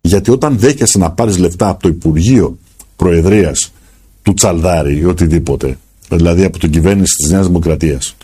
Γιατί όταν δέχεσαι να πάρεις λεφτά από το Υπουργείο Προεδρίας του Τσαλδάρη ή οτιδήποτε, δηλαδή από την κυβέρνηση της Νέας Δημοκρατίας,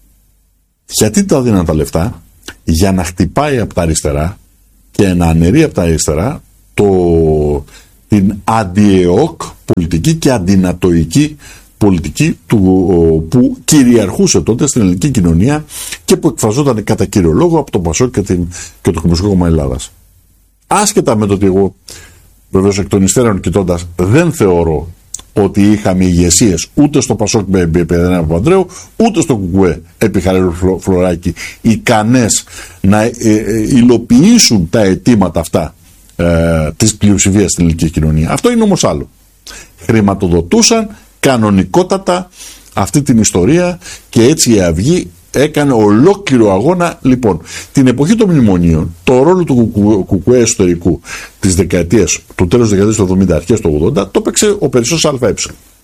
γιατί τα δίναν τα λεφτά? Για να χτυπάει από τα αριστερά και να αναιρεί από τα αριστερά το, την αντι-ΕΟΚ πολιτική και αντινατοϊκή πολιτική του, που κυριαρχούσε τότε στην ελληνική κοινωνία και που εκφραζόταν κατά κύριο λόγο από τον Πασόκ και, την, και το Κομμουνιστικό Κόμμα Ελλάδας. Άσχετα με το ότι εγώ, βεβαίως εκ των υστέρων κοιτώντας, δεν θεωρώ ότι είχαμε ηγεσίες ούτε στο Πασόκ επί Δενέα Παπανδρέου, ούτε στο Κουκουέ επί Χαρίλου Φλωράκη ικανές να ε, ε, υλοποιήσουν τα αιτήματα αυτά ε, της πλειοψηφίας στην ελληνική κοινωνία. Αυτό είναι όμως άλλο. Χρηματοδοτούσαν κανονικότατα αυτή την ιστορία και έτσι η Αυγή έκανε ολόκληρο αγώνα. Λοιπόν, την εποχή των μνημονίων, το ρόλο του Κουκουέ εσωτερικού της δεκαετίας, του τέλους της δεκαετίας του εβδομήντα, αρχές του ογδόντα, το έπαιξε ο Περισσός ΑΕ.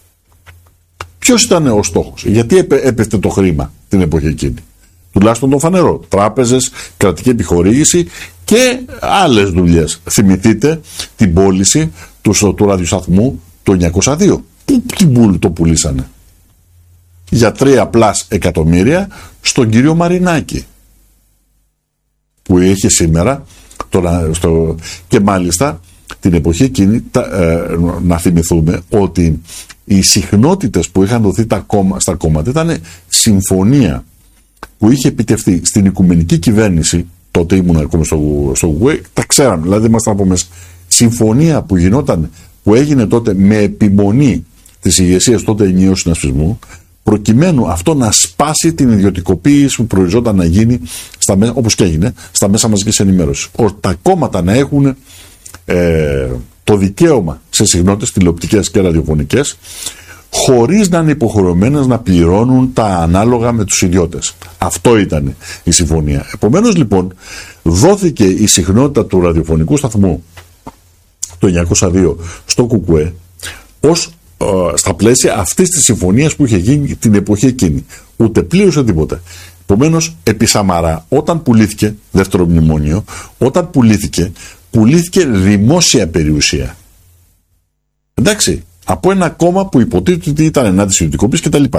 Ποιος ήταν ο στόχος? Γιατί έπεφτε το χρήμα την εποχή εκείνη? Τουλάχιστον το φανερό. Τράπεζες, κρατική επιχορήγηση και άλλες δουλειές. Θυμηθείτε την πώληση του, του ραδιοσταθμού του εννιακόσια δύο. Πού την το πουλήσανε? Για τρία πλάς εκατομμύρια στον κύριο Μαρινάκη, που είχε σήμερα το, στο, και μάλιστα την εποχή εκείνη τα, ε, να θυμηθούμε ότι οι συχνότητες που είχαν δοθεί τα κόμμα, στα κόμματα ήταν συμφωνία που είχε επιτευχθεί στην οικουμενική κυβέρνηση. Τότε ήμουν ακόμα στο, στο ΓΟΕ, τα ξέραμε, δηλαδή ήμασταν από μέσα. Συμφωνία που γινόταν, που έγινε τότε με επιμονή της ηγεσίας τότε ενιαίου συνασπισμού, προκειμένου αυτό να σπάσει την ιδιωτικοποίηση που προοριζόταν να γίνει, στα, όπως και έγινε, στα μέσα μαζικής ενημέρωσης. Τα κόμματα να έχουν ε, το δικαίωμα σε συχνότητες τηλεοπτικές και ραδιοφωνικές, χωρίς να είναι υποχρεωμένες να πληρώνουν τα ανάλογα με τους ιδιώτες. Αυτό ήταν η συμφωνία. Επομένως λοιπόν δόθηκε η συχνότητα του ραδιοφωνικού σταθμού το εννιακόσια δύο στο Κουκουέ ως στα πλαίσια αυτής της συμφωνίας που είχε γίνει την εποχή εκείνη. Ούτε πλήρωσε τίποτα. Επομένως, επί Σαμαρά, όταν πουλήθηκε, δεύτερο μνημόνιο, όταν πουλήθηκε, πουλήθηκε δημόσια περιουσία. Εντάξει, από ένα κόμμα που υποτίθεται ότι ήταν ενάντια της ιδιωτικοποίησης κτλ.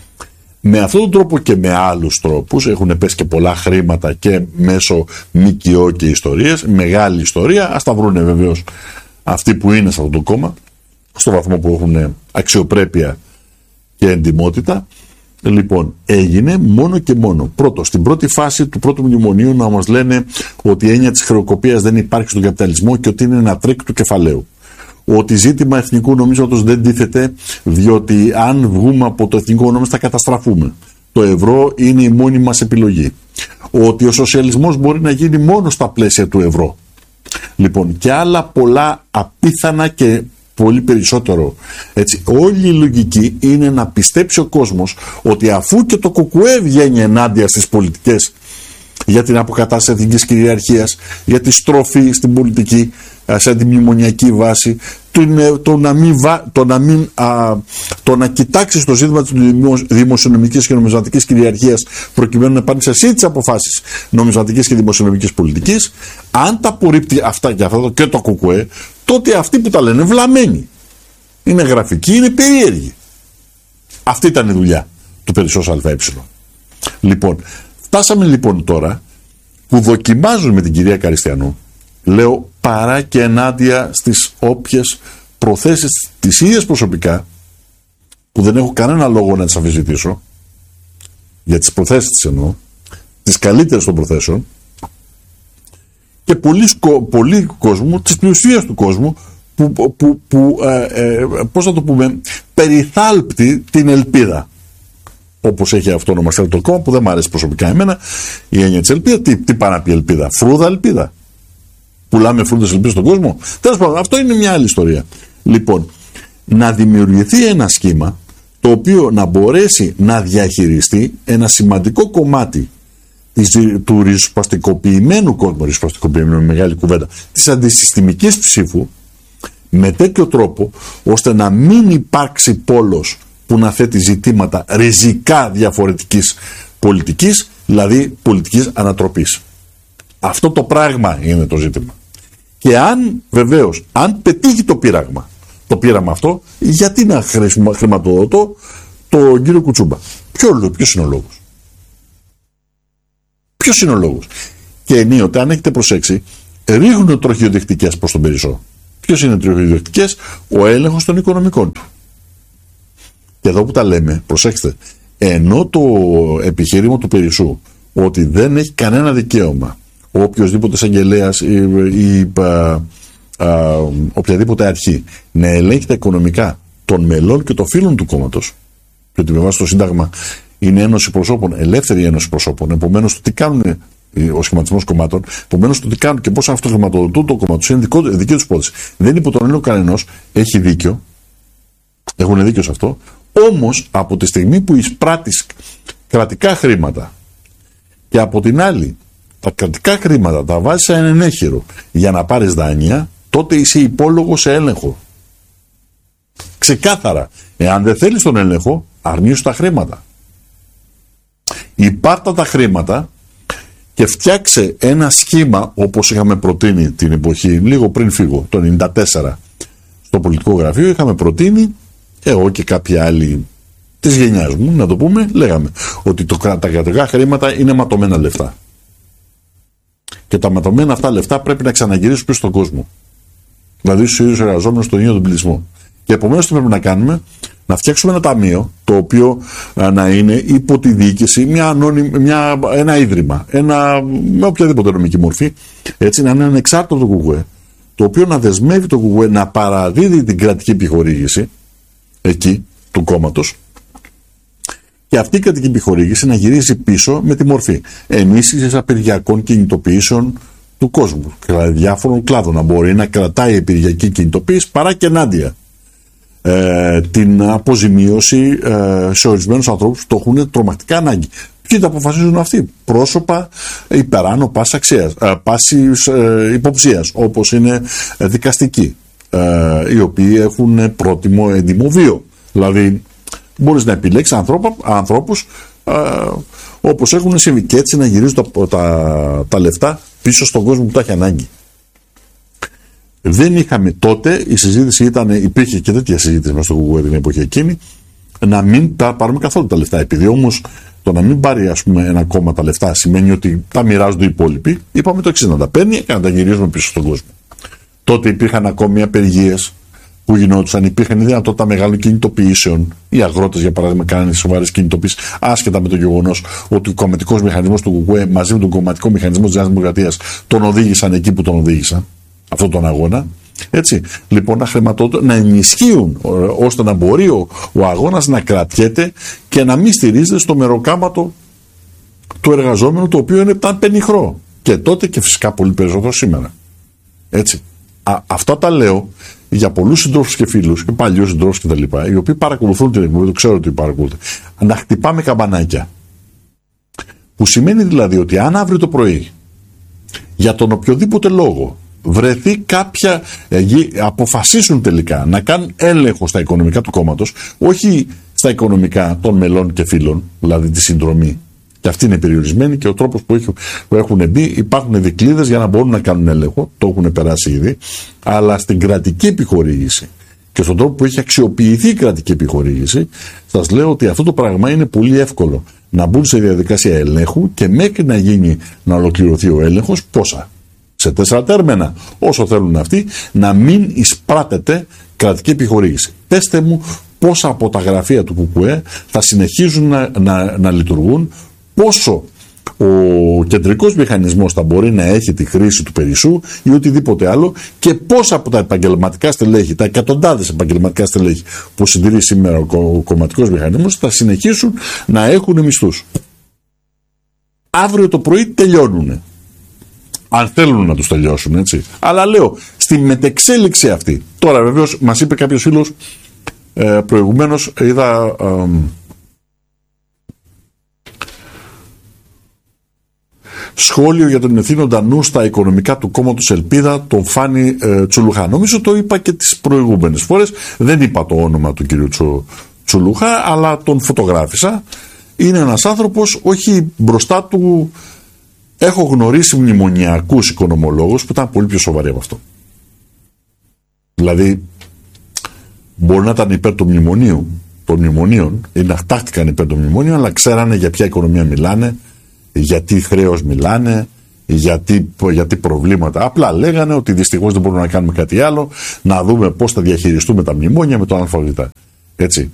Με αυτόν τον τρόπο και με άλλους τρόπους έχουν πέσει και πολλά χρήματα και μέσω ΜΚΟ και ιστορίες, μεγάλη ιστορία. Ας τα βρούνε βεβαίως αυτοί που είναι σε αυτό το κόμμα, στο βαθμό που έχουν αξιοπρέπεια και εντιμότητα. Λοιπόν, έγινε μόνο και μόνο. Πρώτο, στην πρώτη φάση του πρώτου μνημονίου να μας λένε ότι η έννοια της χρεοκοπίας δεν υπάρχει στον καπιταλισμό και ότι είναι ένα τρίκ του κεφαλαίου. Ότι ζήτημα εθνικού νομίσματος δεν τίθεται, διότι αν βγούμε από το εθνικό νόμισμα θα καταστραφούμε. Το ευρώ είναι η μόνη μας επιλογή. Ότι ο σοσιαλισμός μπορεί να γίνει μόνο στα πλαίσια του ευρώ. Λοιπόν, και άλλα πολλά απίθανα και πολύ περισσότερο. Έτσι, όλη η λογική είναι να πιστέψει ο κόσμος ότι αφού και το Κουκουέ βγαίνει ενάντια στις πολιτικές για την αποκατάσταση εθνικής κυριαρχίας, για τη στροφή στην πολιτική σε αντιμνημονιακή βάση, το, το, να μην, το, να μην, α, το να κοιτάξει το ζήτημα της δημοσιονομικής και νομισματικής κυριαρχίας προκειμένου να πάρει εσύ τις αποφάσεις νομισματικής και δημοσιονομικής πολιτικής, αν τα απορρίπτει αυτά και αυτό και το Κουκουέ, τότε αυτοί που τα λένε βλαμμένοι. Είναι γραφικοί, είναι περίεργοι. Αυτή ήταν η δουλειά του Περισσός ΑΕ. Λοιπόν, φτάσαμε λοιπόν τώρα που δοκιμάζουν με την κυρία Καριστιανού, λέω παρά και ενάντια στις όποιες προθέσεις της ίδιας προσωπικά, που δεν έχω κανένα λόγο να τις αμφισβητήσω, για τις προθέσεις της εννοώ, τις καλύτερες των προθέσεων, και πολλοί, πολλοί κόσμου, της πλειοψηφίας του κόσμου, που, που, που ε, ε, πώς θα το πούμε, περιθάλπτει την ελπίδα. Όπως έχει αυτό ονομαστεί το κόμμα, που δεν μου αρέσει προσωπικά εμένα, η έννοια της ελπίδα. Τι, τι πάει να πει ελπίδα? Φρούδα ελπίδα. Πουλάμε φρούδες ελπίδα στον κόσμο. Τέλος πάντων, αυτό είναι μια άλλη ιστορία. Λοιπόν, να δημιουργηθεί ένα σχήμα το οποίο να μπορέσει να διαχειριστεί ένα σημαντικό κομμάτι της, του ριζοσπαστικοποιημένου κόσμου, ριζοσπαστικοποιημένου με μεγάλη κουβέντα, της αντισυστημικής ψήφου, με τέτοιο τρόπο ώστε να μην υπάρξει πόλος που να θέτει ζητήματα ριζικά διαφορετικής πολιτικής, δηλαδή πολιτικής ανατροπής. Αυτό το πράγμα είναι το ζήτημα. Και αν βεβαίως, αν πετύχει το πείραγμα, το πείραμα αυτό, γιατί να χρηματοδοτώ τον κύριο Κουτσούμπα? Ποιο, ποιος είναι ο λόγος? Ποιος είναι ο λόγος? Και ενίοτε, αν έχετε προσέξει, ρίχνουν τροχιοδιεκτικές προς τον Περισσό. Ποιος είναι τροχιοδιεκτικές? Ο έλεγχος των οικονομικών του. Και εδώ που τα λέμε, προσέξτε, ενώ το επιχείρημα του Περισσού ότι δεν έχει κανένα δικαίωμα ο οποιοσδήποτε εισαγγελέας ή, ή α, α, οποιαδήποτε αρχή να ελέγχει τα οικονομικά των μελών και των φίλων του κόμματος, και ότι με βάση το Σύνταγμα είναι ένωση προσώπων, ελεύθερη ένωση προσώπων, επομένως το τι κάνουν ο σχηματισμός κομμάτων, επομένως το τι κάνουν και πώς αυτοχρηματοδοτούν το κόμμα τους είναι δικό, δική τους υπόθεση. Δεν υπό τον έλεγχο κανενός, έχει δίκιο, έχουν δίκιο σε αυτό, όμως από τη στιγμή που εισπράττεις κρατικά χρήματα και από την άλλη τα κρατικά χρήματα τα βάζεις σε ενέχειρο για να πάρεις δάνεια, τότε είσαι υπόλογο σε έλεγχο. Ξεκάθαρα. Εάν δεν θέλεις τον έλεγχο, αρνήσου τα χρήματα. Υπάρτα τα χρήματα και φτιάξε ένα σχήμα όπως είχαμε προτείνει την εποχή, λίγο πριν φύγω, το ενενήντα τέσσερα, στο πολιτικό γραφείο είχαμε προτείνει, εγώ και κάποιοι άλλοι της γενιάς μου, να το πούμε, λέγαμε ότι το, τα κρατικά χρήματα είναι ματωμένα λεφτά. Και τα ματωμένα αυτά λεφτά πρέπει να ξαναγυρίσουν πίσω στον κόσμο. Δηλαδή στους ίδιους εργαζόμενους, στον ίδιο τον πληθυσμό. Και επομένως τι πρέπει να κάνουμε? Να φτιάξουμε ένα ταμείο το οποίο α, να είναι υπό τη διοίκηση, μια ανώνυμη, μια, ένα ίδρυμα, ένα, με οποιαδήποτε νομική μορφή, έτσι, να είναι ανεξάρτητο το ΚΚΕ, το οποίο να δεσμεύει το ΚΚΕ να παραδίδει την κρατική επιχορήγηση εκεί του κόμματος, και αυτή η κρατική επιχορήγηση να γυρίζει πίσω με τη μορφή ενίσχυσης απεργιακών κινητοποιήσεων του κόσμου, δηλαδή διάφορων κλάδων, να μπορεί να κρατάει επηρειακή κινητοποίηση παρά και ενάντια. Ε, την αποζημίωση ε, σε ορισμένους ανθρώπους που το έχουν τρομακτικά ανάγκη. Ποιοι τα αποφασίζουν αυτοί? Πρόσωπα υπεράνω πάσης αξίας, ε, πάσης ε, υποψίας, όπως είναι ε, δικαστικοί, ε, οι οποίοι έχουν πρότιμο έντιμο βίο. Δηλαδή μπορείς να επιλέξεις ανθρώπου, ανθρώπους ε, όπως έχουν συμβεί, και έτσι να γυρίζουν τα, τα, τα λεφτά πίσω στον κόσμο που τα έχει ανάγκη. Δεν είχαμε τότε, η συζήτηση ήταν, υπήρχε και τέτοια συζήτηση μέσα στο Google την εποχή εκείνη, να μην τα πάρουμε καθόλου τα λεφτά. Επειδή όμως το να μην πάρει, ας πούμε, ένα κόμμα τα λεφτά σημαίνει ότι τα μοιράζονται οι υπόλοιποι, είπαμε το εξής: να τα παίρνει και να τα γυρίζουμε πίσω στον κόσμο. Τότε υπήρχαν ακόμη απεργίες που γινόντουσαν, υπήρχαν η δυνατότητα μεγάλων κινητοποιήσεων. Οι αγρότες, για παράδειγμα, κάνανε σοβαρές κινητοποιήσεις, άσχετα με το γεγονός ότι ο κομματικός μηχανισμός του ΚΚΕ μαζί με τον κομματικό μηχανισμό της Νέας Δημοκρατίας τον οδήγησαν εκεί που τον οδήγησαν, αυτόν τον αγώνα. Έτσι. Λοιπόν, να χρηματοδοτούν, να ενισχύουν ώστε να μπορεί ο, ο αγώνας να κρατιέται και να μην στηρίζεται στο μεροκάματο του εργαζόμενου, το οποίο είναι ήταν πενιχρό. Και τότε και φυσικά πολύ περισσότερο σήμερα. Έτσι. Α, αυτά τα λέω για πολλούς συντρόφους και φίλους και παλιούς συντρόφους και τα λοιπά, οι οποίοι παρακολουθούν την εκπομπή, το ξέρω ότι παρακολουθούν, να χτυπάμε καμπανάκια. Που σημαίνει δηλαδή ότι αν αύριο το πρωί για τον οποιοδήποτε λόγο βρεθεί κάποια, ε, αποφασίσουν τελικά να κάνουν έλεγχο στα οικονομικά του κόμματος, όχι στα οικονομικά των μελών και φίλων, δηλαδή τη συνδρομή, και αυτή είναι περιορισμένη και ο τρόπος που, έχει, που έχουν μπει, υπάρχουν δικλείδες για να μπορούν να κάνουν έλεγχο, το έχουν περάσει ήδη, αλλά στην κρατική επιχορήγηση και στον τρόπο που έχει αξιοποιηθεί η κρατική επιχορήγηση, σας λέω ότι αυτό το πράγμα είναι πολύ εύκολο να μπουν σε διαδικασία ελέγχου και μέχρι να γίνει, να ολοκληρωθεί ο έλεγχος, πόσα? Σε τέσσερα τέρμενα, όσο θέλουν αυτοί, να μην εισπράτεται κρατική επιχορήγηση. Πέστε μου πόσα από τα γραφεία του ΚΚΕ θα συνεχίζουν να, να, να λειτουργούν, πόσο ο κεντρικός μηχανισμός θα μπορεί να έχει τη χρήση του Περισσού ή οτιδήποτε άλλο, και πόσα από τα επαγγελματικά στελέχη, τα εκατοντάδες επαγγελματικά στελέχη που συντηρεί σήμερα ο, ο κομματικός μηχανισμός, θα συνεχίσουν να έχουν μισθούς. Αύριο το πρωί τελειώνουν. Αν θέλουν να τους τελειώσουν, έτσι. Αλλά λέω, στη μετεξέλιξη αυτή. Τώρα βεβαίως μας είπε κάποιος φίλος, ε, προηγουμένως είδα ε, σχόλιο για τον ευθύνοντα νου στα οικονομικά του κόμματος Ελπίδα, τον Φάνη ε, Τσουλουχά. Νομίζω το είπα και τις προηγούμενες φορές. Δεν είπα το όνομα του κυρίου Τσου, Τσουλουχά, αλλά τον φωτογράφησα. Είναι ένας άνθρωπος, όχι μπροστά του. Έχω γνωρίσει μνημονιακούς οικονομολόγους που ήταν πολύ πιο σοβαροί από αυτό. Δηλαδή, μπορεί να ήταν υπέρ των μνημονίων, των μνημονίων ή να χτάχτηκαν υπέρ των μνημονίων, αλλά ξέρανε για ποια οικονομία μιλάνε, γιατί χρέος μιλάνε, γιατί, γιατί προβλήματα. Απλά λέγανε ότι δυστυχώς δεν μπορούμε να κάνουμε κάτι άλλο, να δούμε πώς θα διαχειριστούμε τα μνημόνια με τον αλφαβήτα. Έτσι.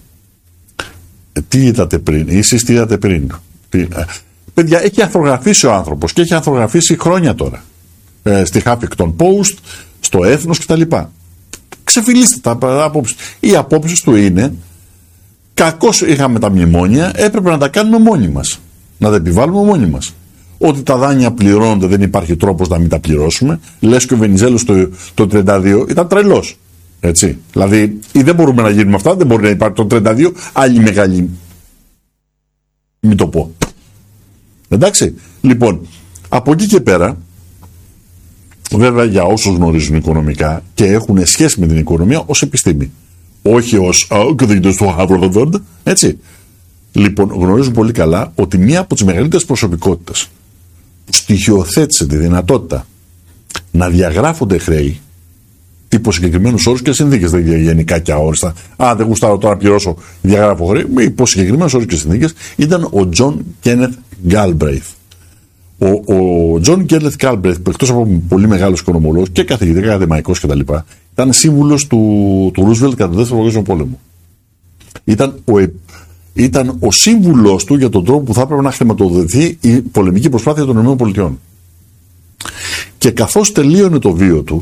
Τι είδατε πριν, εσείς τι είδατε πριν. Τι, ε, παιδιά, έχει ανθρογραφήσει ο άνθρωπος και έχει ανθρογραφήσει χρόνια τώρα. Ε, στη Huffington Post, στο Έθνος κτλ. Ξεφυλίστε τα απόψεις. Οι απόψεις του είναι, κακώς είχαμε τα μνημόνια, έπρεπε να τα κάνουμε μόνοι μας. Να τα επιβάλλουμε μόνοι μας. Ότι τα δάνεια πληρώνονται, δεν υπάρχει τρόπος να μην τα πληρώσουμε. Λες και ο Βενιζέλος το, το τριάντα δύο ήταν τρελός. Έτσι. Δηλαδή, ή δεν μπορούμε να γίνουμε αυτά, δεν μπορεί να υπάρχει το τριάντα δύο, άλλη μεγάλη. Μην το πω. Εντάξει. Λοιπόν, από εκεί και πέρα, βέβαια για όσους γνωρίζουν οικονομικά και έχουν σχέση με την οικονομία ως επιστήμη. Όχι ως έτσι. Λοιπόν, γνωρίζουν πολύ καλά ότι μία από τις μεγαλύτερες προσωπικότητες που στοιχειοθέτησε τη δυνατότητα να διαγράφονται χρέη υπό συγκεκριμένους όρους και συνθήκες, δεν γενικά και αόριστα. Α, δεν γουστάρω τώρα να πληρώσω, διαγράφω χρέη. Υπό συγκεκριμένους όρους και συνθήκες ήταν ο Τζον Κένεθ Γκάλμπρεϊθ. Ο Τζον Κένεθ Γκάλμπρεϊθ, εκτός από πολύ μεγάλος οικονομολόγος και καθηγητής ακαδημαϊκός κτλ., ήταν σύμβουλος του, του Ρούσβελτ κατά τον Δεύτερο Παγκόσμιο Πόλεμο. Ήταν ο, ήταν ο σύμβουλος του για τον τρόπο που θα έπρεπε να χρηματοδοτηθεί η πολεμική προσπάθεια των ΗΠΑ. Και καθώς τελείωνε το βίο του,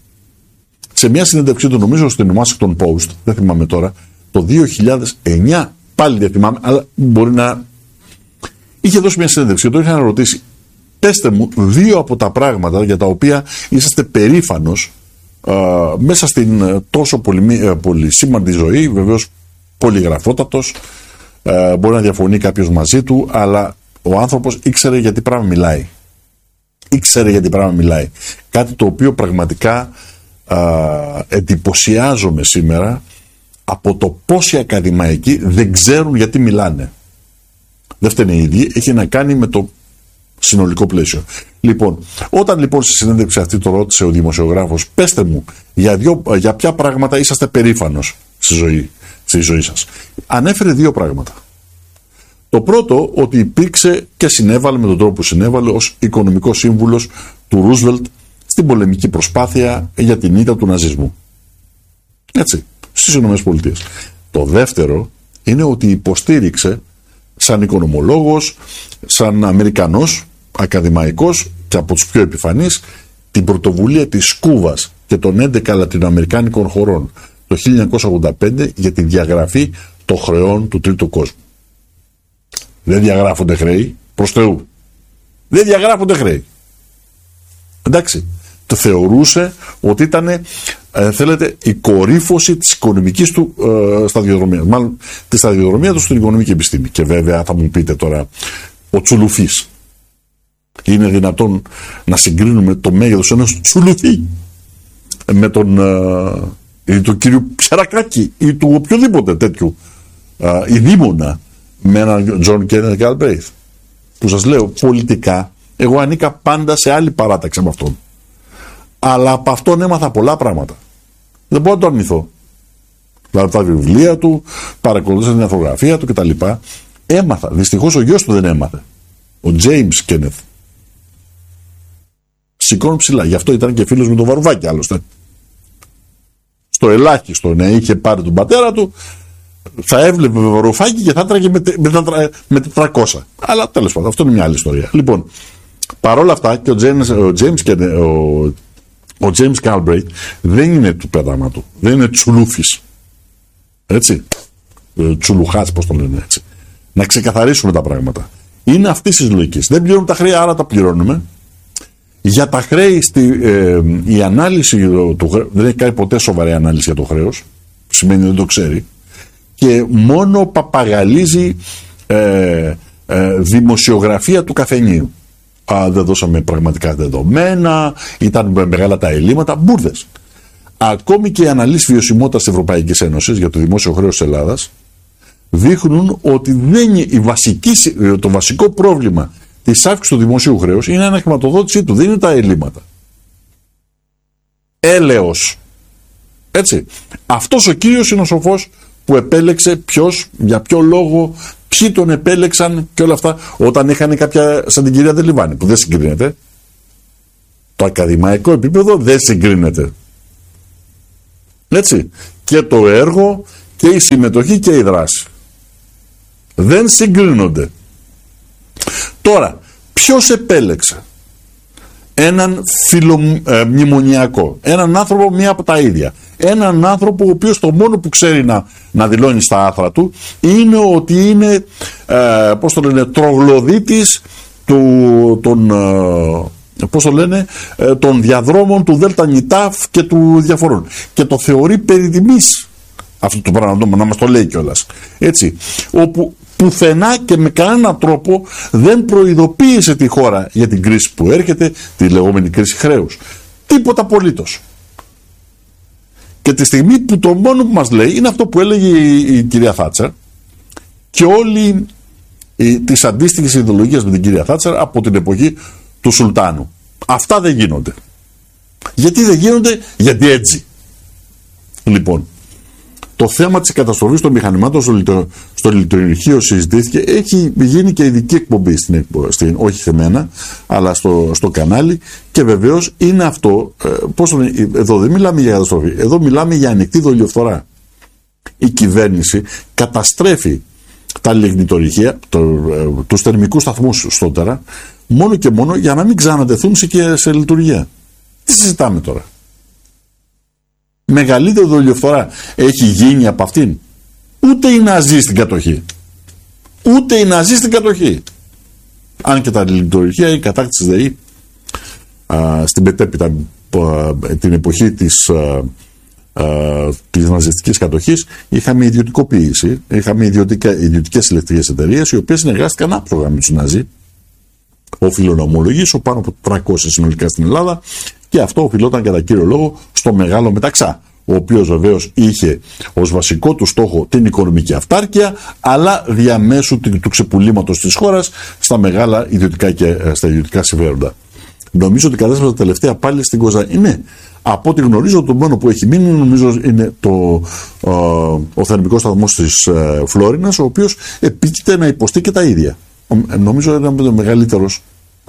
σε μια συνέντευξή του, νομίζω στην Washington Post, δεν θυμάμαι τώρα, το δύο χιλιάδες εννιά, πάλι δεν θυμάμαι, αλλά μπορεί να. Είχε δώσει μια συνέντευξη και το είχαν ρωτήσει, πέστε μου δύο από τα πράγματα για τα οποία είσαστε περήφανος α, μέσα στην τόσο πολύ, πολύ σήμαντη ζωή, βεβαίως πολυγραφότατος, α, μπορεί να διαφωνεί κάποιος μαζί του, αλλά ο άνθρωπος ήξερε γιατί πράγμα μιλάει. Ήξερε γιατί πράγμα μιλάει. Κάτι το οποίο πραγματικά α, εντυπωσιάζομαι σήμερα από το πόσοι ακαδημαϊκοί δεν ξέρουν γιατί μιλάνε. Δεν φταίνε οι ίδιοι, έχει να κάνει με το συνολικό πλαίσιο. Λοιπόν, όταν λοιπόν στη συνέντευξη αυτή το ρώτησε ο δημοσιογράφος, πέστε μου για, δυο, για ποια πράγματα είσαστε περήφανος στη ζωή, στη ζωή σας. Ανέφερε δύο πράγματα. Το πρώτο, ότι υπήρξε και συνέβαλε με τον τρόπο που συνέβαλε ως οικονομικός σύμβουλος του Ρούσβελτ στην πολεμική προσπάθεια για την ήττα του ναζισμού. Έτσι, στις ΗΠΑ. Το δεύτερο είναι ότι υποστήριξε σαν οικονομολόγος, σαν Αμερικανός, ακαδημαϊκός και από τους πιο επιφανείς, την πρωτοβουλία της Κούβας και των έντεκα λατινοαμερικάνικων χωρών το χίλια εννιακόσια ογδόντα πέντε για τη διαγραφή των χρεών του τρίτου κόσμου. Δεν διαγράφονται χρέη, προς Θεού. Δεν διαγράφονται χρέη. Εντάξει. Το θεωρούσε ότι ήταν, ε, θέλετε, η κορύφωση της οικονομικής του ε, σταδιοδρομίας. Μάλλον τη σταδιοδρομία του στην οικονομική επιστήμη. Και βέβαια θα μου πείτε τώρα, ο Τσουλουφής. Είναι δυνατόν να συγκρίνουμε το μέγεθος ενός Τσουλουφή με τον, ε, ή του κύριου Ξερακάκη ή του οποιοδήποτε τέτοιου ε, ειδήμονα με έναν Τζον Κένεθ Γκάλμπρεϊθ. Που σας λέω, πολιτικά, εγώ ανήκα πάντα σε άλλη παράταξη από αυτόν. Αλλά από αυτόν έμαθα πολλά πράγματα. Δεν μπορώ να το αρνηθώ. Δηλαδή τα βιβλία του, παρακολούθησα την αρθρογραφία του κτλ. Έμαθα. Δυστυχώς ο γιος του δεν έμαθε. Ο James Kenneth. Σηκώνει ψηλά. Γι' αυτό ήταν και φίλος με τον Βαρουφάκη άλλωστε. Στο ελάχιστο να είχε πάρει τον πατέρα του, θα έβλεπε με Βαρουφάκη και θα έτραγε με, με, με τετρακόσια. Αλλά τέλος πάντων, αυτό είναι μια άλλη ιστορία. Λοιπόν, παρόλα αυτά και ο James, ο James, Kenneth, ο, ο James Galbraith δεν είναι του πέταμα του. Δεν είναι τσουλούφης. Έτσι. Τσουλουχάς, πώς το λένε έτσι. Να ξεκαθαρίσουμε τα πράγματα. Είναι αυτής της λογικής. Δεν πληρώνουμε τα χρέη, άρα τα πληρώνουμε. Για τα χρέη, στη, ε, η ανάλυση του χρέους, δεν έχει κάνει ποτέ σοβαρή ανάλυση για το χρέος. Σημαίνει δεν το ξέρει. Και μόνο παπαγαλίζει ε, ε, δημοσιογραφία του καφενείου. Α, δεν δώσαμε πραγματικά δεδομένα, ήταν μεγάλα τα ελλείμματα, μπουρδες. Ακόμη και οι αναλύσεις βιωσιμότητας της Ευρωπαϊκής Ένωσης για το δημόσιο χρέος της Ελλάδας δείχνουν ότι δεν είναι η βασική, το βασικό πρόβλημα της αύξησης του δημοσίου χρέους είναι η αναχρηματοδότησή του, δεν είναι τα ελλείμματα. Έλεος. Έτσι. Αυτός ο κύριος είναι ο σοφός που επέλεξε ποιος, για ποιο λόγο, ποιοι τον επέλεξαν και όλα αυτά, όταν είχαν κάποια, σαν την κυρία Δελιβάνη, που δεν συγκρίνεται. Το ακαδημαϊκό επίπεδο δεν συγκρίνεται. Έτσι. Και το έργο και η συμμετοχή και η δράση. Δεν συγκρίνονται. Τώρα, ποιος επέλεξε έναν φιλομνημονιακό, έναν άνθρωπο μία από τα ίδια, έναν άνθρωπο ο οποίος το μόνο που ξέρει να, να δηλώνει στα άθρα του είναι ότι είναι ε, πώς το λένε, τρογλωδίτης του, των, ε, πώς το λένε, ε, των διαδρόμων του Δέλτα Νιτάφ και του διαφορών, και το θεωρεί περί τιμής αυτό το πράγμα, να μας το λέει κιόλας, έτσι, όπου πουθενά και με κανέναν τρόπο δεν προειδοποίησε τη χώρα για την κρίση που έρχεται, τη λεγόμενη κρίση χρέους. Τίποτα απολύτως. Και τη στιγμή που το μόνο που μας λέει είναι αυτό που έλεγε η, η κυρία Θάτσερ και όλοι οι, τις αντίστοιχες ιδεολογίες με την κυρία Θάτσερ από την εποχή του Σουλτάνου. Αυτά δεν γίνονται. Γιατί δεν γίνονται? Γιατί έτσι. Λοιπόν, το θέμα της καταστροφής των μηχανημάτων στο, λειτο, στο λειτουργείο συζητήθηκε. Έχει γίνει και ειδική εκπομπή στην, στην, όχι σε μένα, αλλά στο, στο κανάλι, και βεβαίως είναι αυτό, ε, πώς το, εδώ δεν μιλάμε για καταστροφή, εδώ μιλάμε για ανοιχτή δολιοφθορά. Η κυβέρνηση καταστρέφει τα λιγνητορυχεία, το, ε, τους θερμικούς σταθμούς στότερα, μόνο και μόνο για να μην ξανατεθούν σε, σε λειτουργία. Τι συζητάμε τώρα? Μεγαλύτερη δολιοφθορά έχει γίνει από αυτήν? Ούτε οι Ναζί στην κατοχή. Ούτε οι Ναζί στην κατοχή. Αν και τα λειτουργία, η κατάκτηση ΔΕΗ α, στην μετέπειτα την εποχή της, α, α, της ναζιστικής κατοχής, είχαμε ιδιωτικοποίηση, είχαμε ιδιωτικές ηλεκτρικές εταιρείες οι οποίες συνεργάστηκαν άψογα με τους Ναζί. Οφείλω να ομολογήσω, πάνω από τριακόσιες συνολικά στην Ελλάδα, και αυτό οφειλόταν κατά κύριο λόγο στο Μεγάλο Μεταξά, ο οποίος βεβαίως είχε ως βασικό του στόχο την οικονομική αυτάρκεια, αλλά διαμέσου του ξεπουλήματος της χώρας στα μεγάλα ιδιωτικά και στα ιδιωτικά συμφέροντα. Νομίζω ότι κατέσπασε τελευταία πάλι στην Κοζάνη. Ναι, από ό,τι γνωρίζω, το μόνο που έχει μείνει νομίζω είναι το, ο, ο θερμικός σταθμός της ε, Φλόρινας, ο οποίος επίκειται να υποστεί και τα ίδια. Ο, νομίζω είναι ο μεγαλύτερος.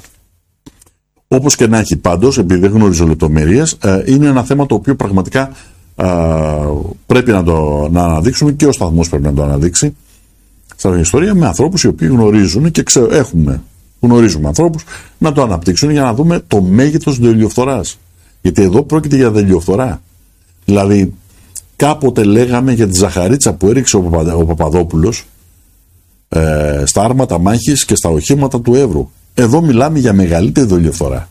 Όπως και να έχει, πάντως, επειδή δεν γνωρίζω λεπτομέρειες, ε, είναι ένα θέμα το οποίο πραγματικά ε, πρέπει να το να αναδείξουμε, και ο σταθμός πρέπει να το αναδείξει στην ιστορία, με ανθρώπους οι οποίοι γνωρίζουν και ξέρω, έχουμε, γνωρίζουμε ανθρώπους να το αναπτύξουν για να δούμε το μέγεθος της δολιοφθοράς. Γιατί εδώ πρόκειται για δολιοφθορά. Δηλαδή, κάποτε λέγαμε για τη ζαχαρίτσα που έριξε ο, Παπα, ο Παπαδόπουλος ε, στα άρματα μάχης και στα οχήματα του Εύρου. Εδώ μιλάμε για μεγαλύτερη δολιοφθορά.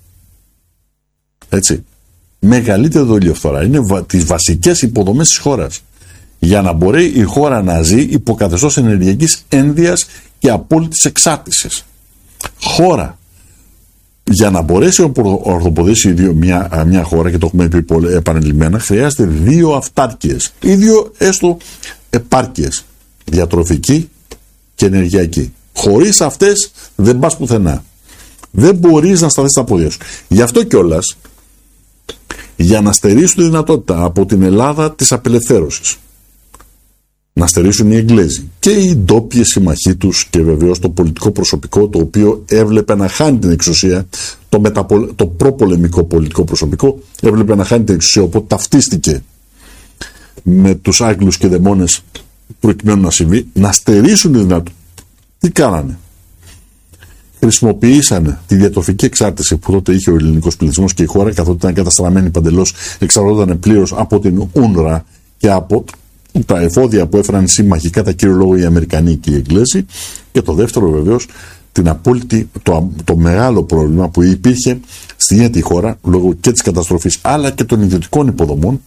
Έτσι. Μεγαλύτερη δολιοφθορά. Είναι βα, τις βασικές υποδομές της χώρας. Για να μπορεί η χώρα να ζει υπό καθεστώς ενεργειακής ένδυας και απόλυτης εξάρτησης. Χώρα. Για να μπορέσει να ορθοποδήσει μια, μια χώρα, και το έχουμε πει επανειλημμένα, χρειάζεται δύο αυτάρκειες. Ή δύο έστω επάρκειες. Διατροφική και ενεργειακή. Χωρίς αυτές δεν πας πουθενά. Δεν μπορείς να σταθείς στα πόδια σου. Γι' αυτό κιόλας, για να στερήσουν τη δυνατότητα από την Ελλάδα της απελευθέρωσης, να στερήσουν οι Εγγλέζοι και οι ντόπιοι συμμαχοί τους, και βεβαίως το πολιτικό προσωπικό, το οποίο έβλεπε να χάνει την εξουσία, το, μεταπολ... το προπολεμικό πολιτικό προσωπικό έβλεπε να χάνει την εξουσία, οπότε ταυτίστηκε με τους Άγγλους και δαιμόνες προκειμένου να συμβεί, να στερήσουν τη δυνατότητα. Τι κάνανε? Χρησιμοποιήσανε τη διατροφική εξάρτηση που τότε είχε ο ελληνικός πληθυσμός και η χώρα, καθότι ήταν καταστραμμένη παντελώς, εξαρτώταν πλήρως από την Ούνρα και από τα εφόδια που έφεραν σύμμαχοι, κατά κύριο λόγο οι Αμερικανοί και οι Εγγλέζοι. Και το δεύτερο, βεβαίως, την απόλυτη, το, το μεγάλο πρόβλημα που υπήρχε στην ίδια τη χώρα, λόγω και της καταστροφής αλλά και των ιδιωτικών υποδομών.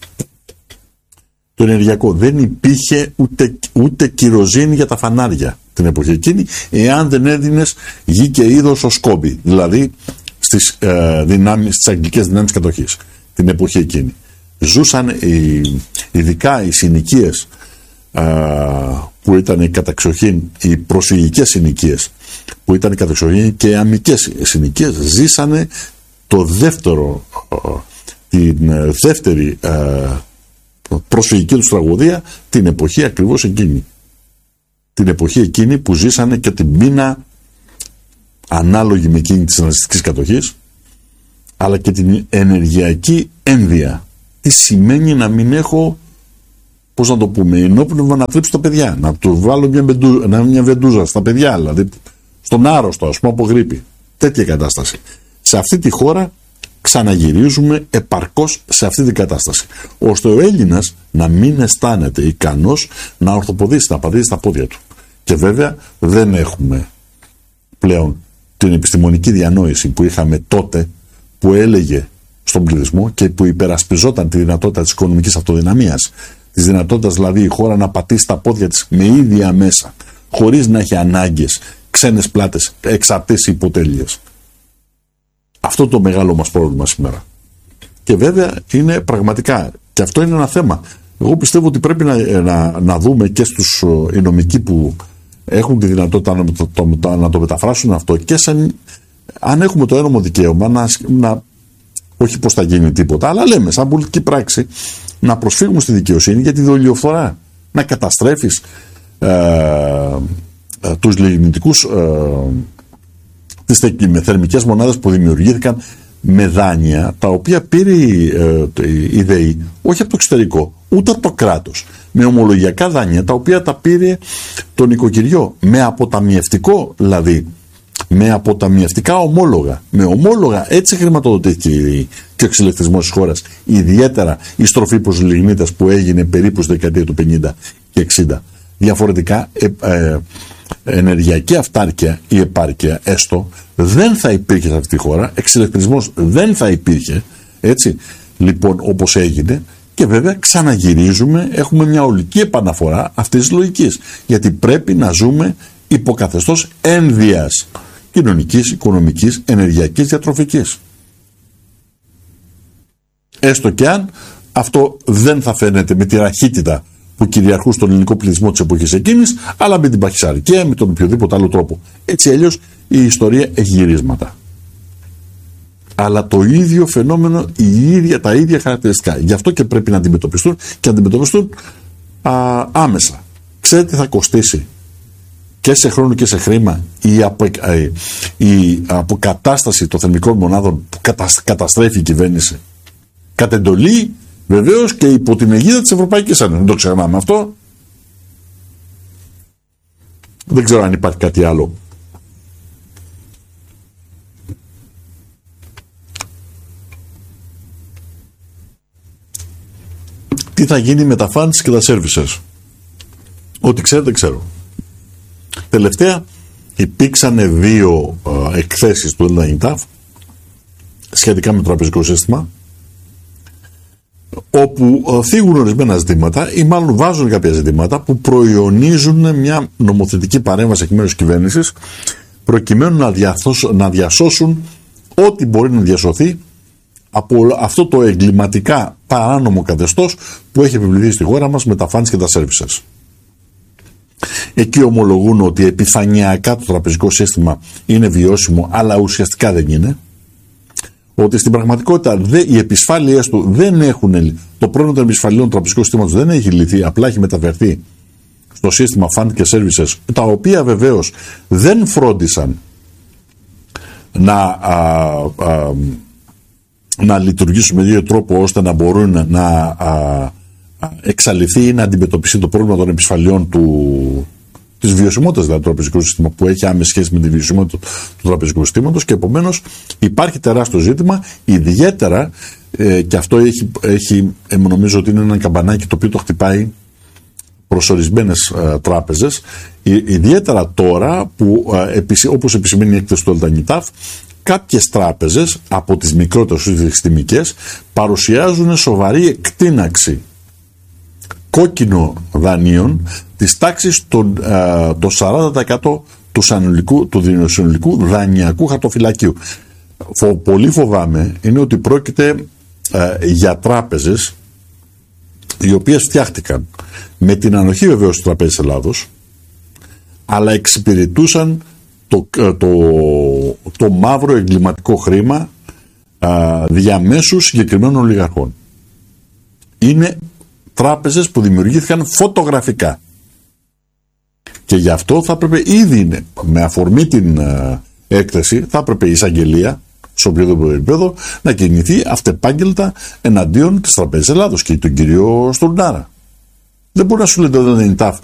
Το ενεργειακό. Δεν υπήρχε ούτε, ούτε κυροζήνη για τα φανάρια την εποχή εκείνη, εάν δεν έδινες γη και είδος ως κόμπι, δηλαδή στις, ε, δυνάμεις, στις αγγλικές δυνάμεις κατοχής την εποχή εκείνη. Ζούσαν οι, ειδικά οι συνοικίες ε, που ήταν οι καταξοχήν, οι προσφυγικές συνοικίες που ήταν οι καταξοχήν και οι αμικές συνοικίες, ζήσανε το δεύτερο, ε, την δεύτερη ε, προσφυγική τους τραγωδία την εποχή ακριβώς εκείνη. Την εποχή εκείνη που ζήσανε και την πείνα ανάλογη με εκείνη της ναζιστικής κατοχής, αλλά και την ενεργειακή ένδυα. Τι σημαίνει να μην έχω, πώς να το πούμε, ενόπνευμα να τρίψω τα παιδιά, να του βάλω μια, μπεντού, μια βεντούζα στα παιδιά, δηλαδή στον άρρωστο, ας πούμε, από γρίπη. Τέτοια κατάσταση. Σε αυτή τη χώρα ξαναγυρίζουμε επαρκώς σε αυτή την κατάσταση, ώστε ο Έλληνας να μην αισθάνεται ικανός να ορθοποδήσει, να πατήσει στα πόδια του. Και βέβαια δεν έχουμε πλέον την επιστημονική διανόηση που είχαμε τότε, που έλεγε στον πληθυσμό και που υπερασπιζόταν τη δυνατότητα της οικονομικής αυτοδυναμίας, της δυνατότητας δηλαδή η χώρα να πατήσει τα πόδια της με ίδια μέσα, χωρίς να έχει ανάγκες, ξένες πλάτες, εξαρτήσεις, υποτέλειες. Αυτό το μεγάλο μας πρόβλημα σήμερα. Και βέβαια είναι πραγματικά, και αυτό είναι ένα θέμα. Εγώ πιστεύω ότι πρέπει να, να, να δούμε και στους οι νομικοί που έχουν τη δυνατότητα να το, το, να το μεταφράσουν αυτό, και σαν, αν έχουμε το ένομο δικαίωμα να, να, όχι πως θα γίνει τίποτα, αλλά λέμε σαν πολιτική πράξη να προσφύγουμε στη δικαιοσύνη για τη δολιοφορά, να καταστρέφεις ε, ε, τους λιγνητικούς ε, τις θερμικές μονάδες που δημιουργήθηκαν με δάνεια, τα οποία πήρε ε, η ΔΕΗ όχι από το εξωτερικό, ούτε από το κράτος, με ομολογιακά δάνεια τα οποία τα πήρε το νοικοκυριό, με αποταμιευτικό δηλαδή, με αποταμιευτικά ομόλογα, με ομόλογα. Έτσι χρηματοδοτήθηκε και ο εξηλεκτρισμός της χώρας, ιδιαίτερα η στροφή προς τους λιγνίτες που έγινε περίπου στη δεκαετία του πενήντα και εξήντα. Διαφορετικά ε, ε, ενεργειακή αυτάρκεια ή επάρκεια έστω δεν θα υπήρχε σε αυτή τη χώρα, εξηλεκτρισμός δεν θα υπήρχε, έτσι λοιπόν, όπως έγινε. Και βέβαια ξαναγυρίζουμε, έχουμε μια ολική επαναφορά αυτής της λογικής, γιατί πρέπει να ζούμε υποκαθεστώς ένδυας κοινωνικής, οικονομικής, ενεργειακής, διατροφικής. Έστω και αν αυτό δεν θα φαίνεται με τη ραχύτητα που κυριαρχούν στον ελληνικό πληθυσμό της εποχής εκείνης, αλλά με την παχυσαρκία, με τον οποιοδήποτε άλλο τρόπο. Έτσι αλλιώς η ιστορία έχει γυρίσματα. Αλλά το ίδιο φαινόμενο, η ίδια, τα ίδια χαρακτηριστικά. Γι' αυτό και πρέπει να αντιμετωπιστούν και να αντιμετωπιστούν α, άμεσα. Ξέρετε τι θα κοστίσει και σε χρόνο και σε χρήμα η, απο, η αποκατάσταση των θερμικών μονάδων που καταστρέφει η κυβέρνηση. Κατ' εντολή βεβαίως και υπό την αιγίδα της Ευρωπαϊκής Ένωσης. Δεν το ξεχνάμε αυτό. Δεν ξέρω αν υπάρχει κάτι άλλο. Τι θα γίνει με τα funds και τα services. Ό,τι ξέρετε ξέρω. Τελευταία υπήρξαν δύο ε, εκθέσεις του ΕΛΝΑΙΝΤΑΦ σχετικά με το τραπεζικό σύστημα, όπου ε, θίγουν ορισμένα ζητήματα ή μάλλον βάζουν κάποια ζητήματα που προϊονίζουν μια νομοθετική παρέμβαση εκ μέρους της κυβέρνησης, προκειμένου να, διασώσουν, να διασώσουν ό,τι μπορεί να διασωθεί από αυτό το εγκληματικά παράνομο καθεστώς που έχει επιβληθεί στη χώρα μας με τα funds και τα services. Εκεί ομολογούν ότι επιφανειακά το τραπεζικό σύστημα είναι βιώσιμο, αλλά ουσιαστικά δεν είναι. Ότι στην πραγματικότητα δε, οι επισφάλειες του δεν έχουν, το πρόβλημα των επισφαλείων του τραπεζικού συστήματος δεν έχει λυθεί, απλά έχει μεταφερθεί στο σύστημα fund και services, τα οποία βεβαίως δεν φρόντισαν να, α, α, να λειτουργήσουν με δύο τρόπο ώστε να μπορούν να α, εξαλειφθεί ή να αντιμετωπιστεί το πρόβλημα των επισφαλιών του, της βιωσιμότητας δηλαδή, του τραπεζικού συστήματος, που έχει άμεση σχέση με τη βιωσιμότητα του τραπεζικού συστήματος, και επομένως υπάρχει τεράστιο ζήτημα, ιδιαίτερα ε, και αυτό έχει, έχει ε, νομίζω ότι είναι ένα καμπανάκι το οποίο το χτυπάει προς ορισμένες ε, τράπεζες, ε, ιδιαίτερα τώρα που ε, επισ, όπως επισημαίνει η έκθεση του ΕΛΝΤΑΙΝΤΑΦ, κάποιες τράπεζες από τις μικρότερες συστημικές παρουσιάζουν σοβαρή εκτείναξη κόκκινο δανείων της τάξης των, ε, το σαράντα τοις εκατό του, συνολικού, του συνολικού δανειακού χαρτοφυλακίου. Φο, πολύ φοβάμαι είναι ότι πρόκειται ε, για τράπεζες οι οποίες φτιάχτηκαν με την ανοχή βεβαίως της Τραπέζης Ελλάδος, αλλά εξυπηρετούσαν το, το, το, το μαύρο εγκληματικό χρήμα ε, διαμέσου συγκεκριμένων ολιγαρχών. Είναι τράπεζες που δημιουργήθηκαν φωτογραφικά. Και γι' αυτό θα έπρεπε ήδη είναι, με αφορμή την ε, έκθεση, θα έπρεπε η εισαγγελία, σε οποιοδήποτε επίπεδο, να κινηθεί αυτεπάγγελτα εναντίον της Τραπέζας Ελλάδος και τον κύριο Στουρνάρα. Δεν μπορεί να σου λέτε όταν είναι η ΤΑΦ